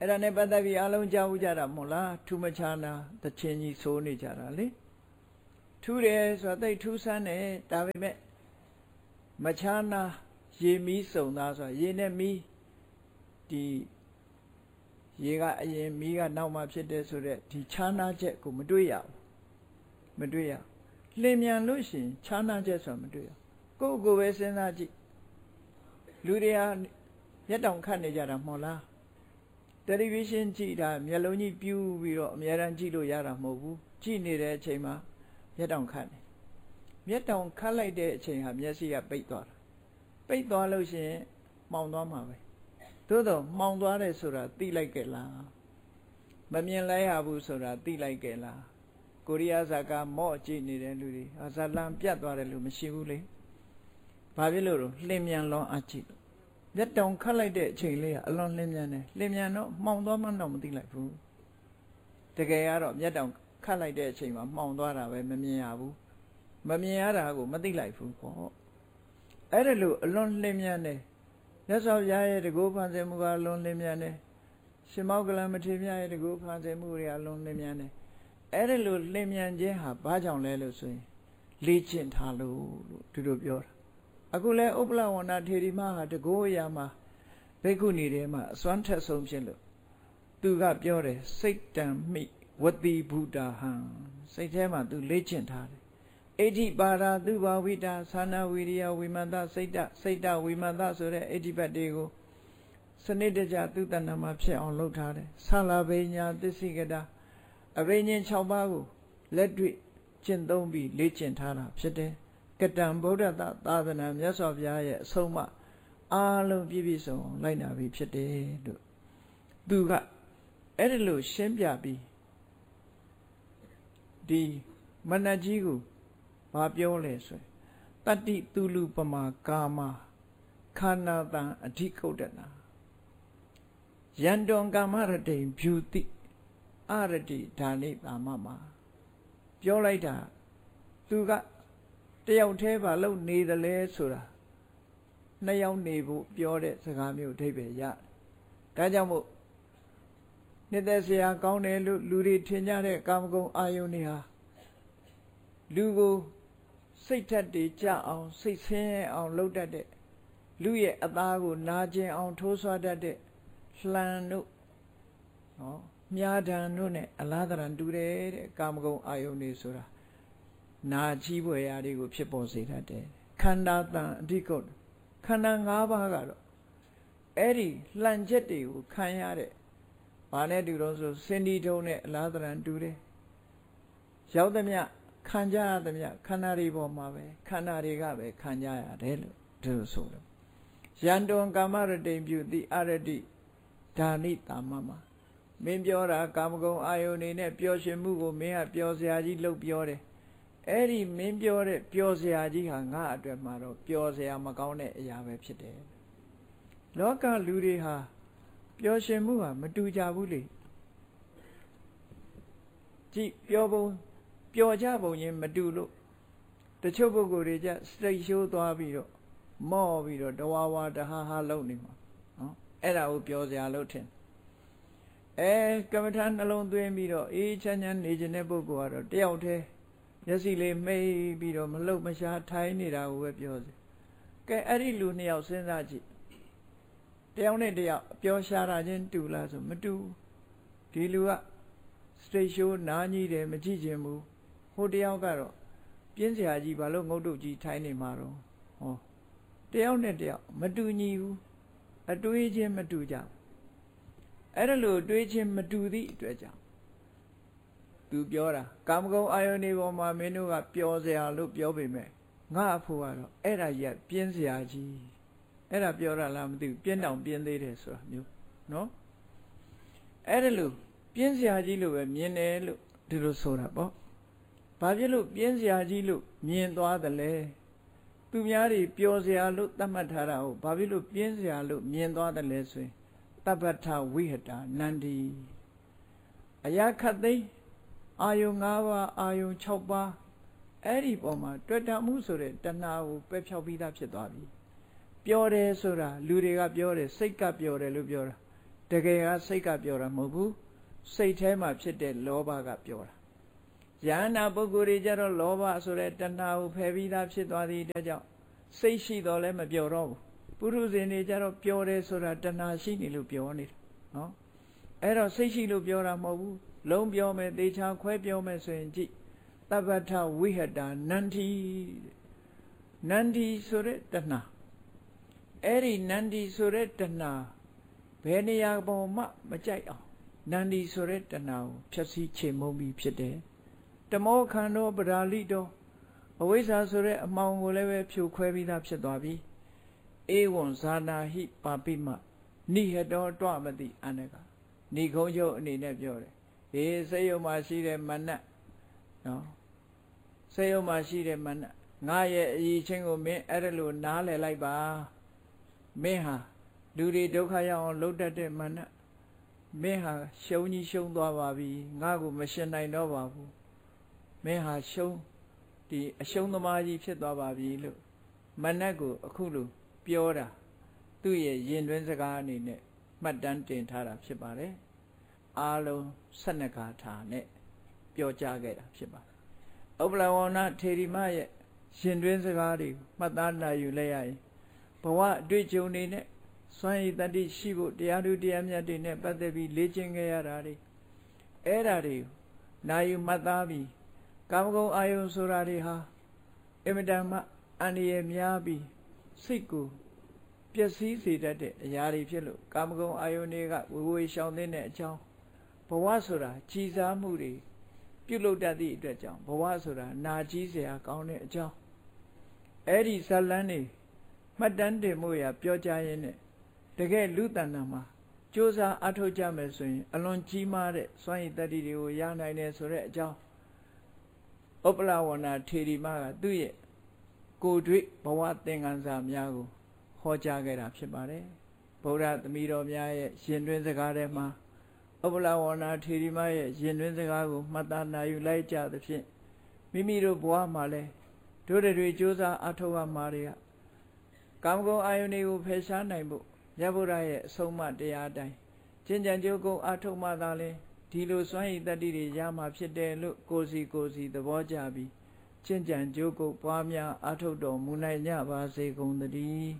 အဲ့ဒါနဲ့ပတ်သက်ပြီးအလုံးကြားဦးကြတာမဟုတ်လားထူးမခြားနာတချင်းကြီးဆိုးနေကြတာလေထူးတယ်ဆိုတာသိထူးဆန်းတယ်ဒါပေမဲ့မခြားနာရေမီးစုံသားဆိုတာရေနဲ့မီးဒီရေကအရင်မီးကနောက်မှဖြစ်တယ်ဆိုတော့ဒီခြားနာချက်ကိုမတွေ့ရဘူးမတွေ့ရလင်းမြန်လို့ရှိရင်ခြားနာချက်ဆိုတာမတွေ့ရကိုယ့်ကိုယ်ပဲစဉ်းစားကြည့်လူတွေကမျက်တောင်ခတ်နေကြတာမဟုတ်လားတယ်လီဗီရှင်းကြည့်တာမျက်လုံးကြီးပြူးပြီးတော့အများအားကြည့်လို့ရတာမဟုတ်ဘူးကြည့်နေတဲ့အချိန်မှာမျက်တောင်ခတ်နေမျက်တောင်ခတ်လိုက်တဲ့အချိန်ဟာမျက်စိကပိတ်သွားတာပိတ်သွားလို့ရှိရင်မှောင်သွားမှာပဲသို့တော့မှောင်သွားတယ်ဆိုတာသိလိုက်ကြလားမမြင်လိုက်ရဘူးဆိုတာသိလိုက်ကြလားကိုရီးယားဇာကမော့ကြည့်နေတဲ့လူတွေဇာလံပြတ်သွားတယ်လို့မရှိဘူးလေဘာဖြစ်လို့လဲလင်းမြန်လွန်အကြည့်မျက်တောင်ခတ်လိုက်တဲ့အချိန်လေးကအလွန်လင်းမြန်တယ်လင်းမြန်တော့မှောင်သွားမှတော့မသိလိုက်ဘူးတကယ်ကတော့မျက်တောင်ခတ်လိုက်တဲ့အချိန်မှာမှောင်သွားတာပဲမမြင်ရဘူးမမြင်ရတာကိုမသိလိုက်ဘူးပေါ့အဲ့ဒါလို့အလွန်လင်းမြန်တယ်မြတ်စွာဘုရားရဲ့တကုဖန်ဆင်းမှုကအလွန်လင်းမြန်တယ်ရှင်မောကလမထေရမြတ်ရဲ့တကုဖန်ဆင်းမှုတွေအလွန်လင်းမြန်တယ်အဲ့ဒါလို့လင်းမြန်ခြင်းဟာဘာကြောင့်လဲလို့ဆိုရင်လေ့ကျင့်ထားလို့သူတို့ပြောတာအခုလဲဥပလဝန္ဒထေရီမဟာတကုအရာမှာဘိက္ခုနီတွေမှာအစွမ်းထက်ဆုံးဖြစ်လို့သူကပြောတယ်စိတ်တံမိဝတိဘုဒ္ဓဟံစိတ်ထဲမှာသူလေ့ကျင့်ထားတယ်အဋ္ဌိပါရာသူဘာဝိတာသာနာဝိရိယဝိမန္တစိတ်တဝိမန္တဆိုတဲ့အဋ္ဌိပတ်တွေကိုစနစ်တကျသူတဏ္ဍမှာဖြစ်အောင်လုပ်ထားတယ်ဆလာဘိညာသစ္စိကတာအဘိညာဉ်6ပါးကိုလက်တွေ့ကျင့်သုံးပြီးလေ့ကျင့်ထားတာဖြစ်တယ်ကတံဗုဒ္ဓသာသနာမြတ်စွာဘုရားရဲ့အဆုံးအမအားလုံးပြည့်ပြည့်စုံလိုက်နာပြီးဖြစ်တယ်လို့သူကအဲ့ဒီလိုရှင်းပြပြီးဒီမနတ်ကြီးကိုဘာပြောလဲဆိုရင်တတ္တိသူလူပမာကာမခန္ဓာတံအဓိကုတ္တနာယန္တောကာမရတိဖြူတိအရတိဒါနိတာမမှာပြောလိုက်တာသူကတယောက်တည်းပါလို့နေတယ်လဲဆိုတာနှစ်ယောက်နေဖို့ပြောတဲ့စကားမျိုးအဓိပ္ပာယ်ရတယ်ဒါကြောင့်မို့နှစ်သက်စရာကောင်းတယ်လို့လူတွေထင်ကြတဲ့ကာမဂုဏ်အာယုန်တွေဟာလူကိုစိတ်ထက်တွေကြအောင်စိတ်ဆင်းရဲအောင်လုပ်တတ်တဲ့လူရဲ့အသားကိုနာကျင်အောင်ထိုးဆွတတ်တဲ့လှန်တို့မြားဒံတို့နဲ့အလားတရံတူတယ်တဲ့ကာမဂုဏ်အာယုန်တွေဆိုတာနာချီးပွေရာတွေကိုဖြစ်ပေါ်စေတတ်တယ်ခန္ဓာတံအဓိကုတ်ခန္ဓာ၅ပါးကတော့အဲ့ဒီလှန်ချက်တွေကိုခံရတဲ့ဘာနဲ့တူတော့ဆိုစင်ဒီထုံးနဲ့အလားတရံတူတယ်ရောက်သမျှခံကြရသမျှခန္ဓာတွေပေါ်မှာပဲခန္ဓာတွေကပဲခံကြရတယ်လို့ဒီလိုဆိုလို့ယန္တောကာမရတိပြုတိအရတိဒါနိတာမမှာမင်းပြောတာကာမဂုဏ်အာယုန်နေနဲ့ပျော်ရွှင်မှုကိုမင်းကပျော်စရာကြီးလုပ်ပြောတယ်အဲ့ဒီမင်းပြောတဲ့ပျော်စရာကြီးဟာငါအတွက်မှာတော့ပျော်စရာမကောင်းတဲ့အရာပဲဖြစ်တယ်လောကလူတွေဟာပျော်ရွှင်မှုဟာမတူကြဘူးလေကြည့်ပျော်ကြပုံချင်းမတူလို့တချို့ပုဂ္ဂိုလ်တွေကြစိတ်ရှိုးသွားပြီးတော့မော့ပြီးတော့တဝါဝါတဟာဟာလုံနေမှာနော်အဲ့ဒါကိုပျော်စရာလို့ထင်ကမ္မထာနှလုံးသွင်းပြီးတော့အေးချမ်းချမ်းနေခြင်းတဲ့ပုဂ္ဂိုလ်ကတော့တယောက်တည်းမျက်စိလေးမိတ်ပြီးတော့မလှုပ်မရှားထိုင်နေတာကိုပဲပြောစေကဲအဲ့ဒီလူနှစ်ယောက်စဉ်းစားကြည့်တယောက်နဲ့တယောက်ပျော်ရှားတာချင်းတူလားဆိုမတူဒီလူကစတိတ်ရှိုးနားကြီးတယ်မကြည့်ခြင်းဘူးဟိုတယောက်ကတော့ပြင်းစရာကြီးဘာလို့ငုတ်တုတ်ကြီးထိုင်နေမှာတော့ဟောတယောက်နဲ့တယောက်မတူညီဘူးအတွေးချင်းမတူကြဘူးအဲ့ဒါလို့တွေးချင်းမတူသည့်အတွက်ကြောင့်သူပြောတာကာမဂုဏ်အာယုန်ဒီပေါ်မှာမင်းတို့ကပျော်စရာလို့ပြောပေမဲ့ငါအဖို့ကတော့အဲ့ဒါကြီးပြင်းစရာကြီးအဲ့ဒါပြောတာလားမသိဘူးပြင်းတောင်ပြင်းသေးတယ်ဆိုတာမျိုးနော်အဲ့ဒါလို့ပြင်းစရာကြီးလို့ပဲမြင်တယ်လို့ဒီလိုဆိုတာပေါ့ဘာဖြစ်လို့ပြင်းစရာကြီးလို့မြင်သွားတယ်လဲသူများတွေပျော်စရာလို့သတ်မှတ်ထားတာဟုတ်ဘာဖြစ်လို့ပြင်းစရာလို့မြင်သွားတယ်လဲဆိုရင်တပ္ပထဝိဟတာနန္ဒီအရာခတ်သိမ်းအာယုံ၅ပါးအာယုံ6ပါးအဲ့ဒီပေါ်မှာတွေ့တာမှုဆိုတဲ့တဏှာကိုပယ်ဖြောက်ပြီးသားဖြစ်သွားပြီပြောတယ်ဆိုတာလူတွေကပြောတယ်စိတ်ကပြောတယ်လို့ပြောတာတတကယ်ကစိတ်ကပြောတာမဟုတ်ဘူးစိတ်ထဲမှာဖြစ်တဲ့လောဘကပြောတာယန္နာပုဂ္ဂိုလ်တွေကြတော့လောဘဆိုတဲ့တဏှာကိုဖယ်ပြီးသားဖြစ်သွားသည့်အတွက်ကြောင့်စိတ်ရှိတော့လည်းမပြောတော့ဘူးပုရုဇဉ်တွေကြတော့ပြောတယ်ဆိုတာတဏှာရှိနေလို့ပြောနေတာနော်အဲ့တော့စိတ်ရှိလို့ပြောတာမဟုတ်ဘူးလုံးပြောမယ်သေချာခွဲပြောမယ်ဆိုရင်ကြည့်တပ္ပထဝိဟတာနန္ဒီနန္ဒီဆိုတဲ့တဏှာအဲ့ဒီနန္ဒီဆိုတဲ့တဏှာဘယ်နေရာပေါ်မှမကြိုက်အောင်နန္ဒီဆိုတဲ့တဏှာကိုဖြည့်ဆည်းချေမှုန်းပြီးဖြစ်တယ်တမောခန္ဓောပဓာလိတောအဝိဇ္ဇာဆိုတဲ့အမှောင်ကိုလည်းပဲဖြိုခွဲပြီးသားဖြစ်သွားပြီဧဝံဇာနာဟိပါပိမနိဟတောတွမတိအနကဏိခုံးချုပ်အနေနဲ့ပြောတယ်ဟေးစိတ်ယုံမှာရှိတဲ့မနတ်နော်စိတ်ယုံမှာရှိတဲ့မနတ်ငါရဲ့အရေးချင်းကိုမင်းအဲ့ဒါလို့နားလည်လိုက်ပါမင်းဟာလူတွေဒုက္ခရောက်အောင်လှုပ်တတ်တဲ့မနတ်မင်းဟာရှုံးကြီးရှုံးသွားပါပြီငါ့ကိုမရှင်နိုင်တော့ပါဘူးမင်းဟာရှုံးဒီအရှုံးသမားကြီးဖြစ်သွားပါပြီလို့မနတ်ကိုအခုလိုပြောတာသူ့ရဲ့ရင်တွင်းစကားအနေနဲ့မှတ်တမ်းတင်ထားတာဖြစ်ပါတယ်အားလုံး12ဂါထာနဲ့ပြောကြားခဲ့တာဖြစ်ပါတယ်ဥပလဝဏထေရီမရဲ့ရင်တွင်းစကားတွေမှတ်သားနိုင်ယူလိုက်ရရင်ဘဝအတွေ့အကြုံတွေနဲ့စွမ်းရည်တတိရှိဖို့တရားသူတရားမြတ်တွေနဲ့ပတ်သက်ပြီးလေ့ကျင့်ခဲ့ရတာတွေအဲ့ဒါတွေနိုင်ယူမှတ်သားပြီးကာမဂုဏ်အာယုံဆိုတာတွေဟာအင်မတန်မှအန္တရာယ်များပြီးစိတ်ကိုပျက်စီးစေတတ်တဲ့အရာတွေဖြစ်လို့ကာမဂုဏ်အာယုန်တွေကဝေရှောင်တဲ့အကြောင်းဘဝဆိုတာကြည်စားမှုတွေပြုလုပ်တတ်သည့်အတွက်ကြောင့်ဘဝဆိုတာနာကြီးเสียကောင်းတဲ့အကြောင်းအဲ့ဒီဇလန်းတွေမှတ်တမ်းတင်မှုရပြောကြရင်းနဲ့တကယ်လူတဏ္ဍာမှာကြိုးစားအထောက်ကြမယ်ဆိုရင်အလွန်ကြီးမားတဲ့စွမ်းရည်တတ္တိတွေကိုရနိုင်တယ်ဆိုတဲ့အကြောင်းဥပလဝဏထေရီမကသူ့ရဲ့ကိုယ်တွေ့ဘဝသင်္ကန်းစာများကိုဟောကြားခဲ့တာဖြစ်ပါတယ်ဗုဒ္ဓသမီးတော်များရဲ့ရင်တွင်းစကားထဲမှာဥပလဝဏထေရီမရဲ့ရင်တွင်းစကားကိုမှတ်သားနိုင်ယူလိုက်ကြသဖြင့်မိမိတို့ဘဝမှာလဲတို့တွေကြိုးစားအထောက်အမှားတွေကကာမဂုဏ်အာယုန်တွေကိုဖယ်ရှားနိုင်ဖို့မြတ်ဗုဒ္ဓရဲ့အဆုံးအမတရားအတိုင်းကျင့်ကြံကြိုးကုပ်အထောက်မှသာလဲဒီလိုစွမ်းရည်တတ္တိတွေရမှာဖြစ်တယ်လို့ကိုယ်စီသဘောကျပြီးကျင့်ကြံကြိုးကုပ်ပွားများအထောက်တော်မူနိုင်ကြပါစေကုန်သတည်း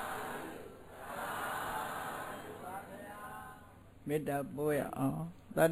မေတ္တာပို့ရအောင်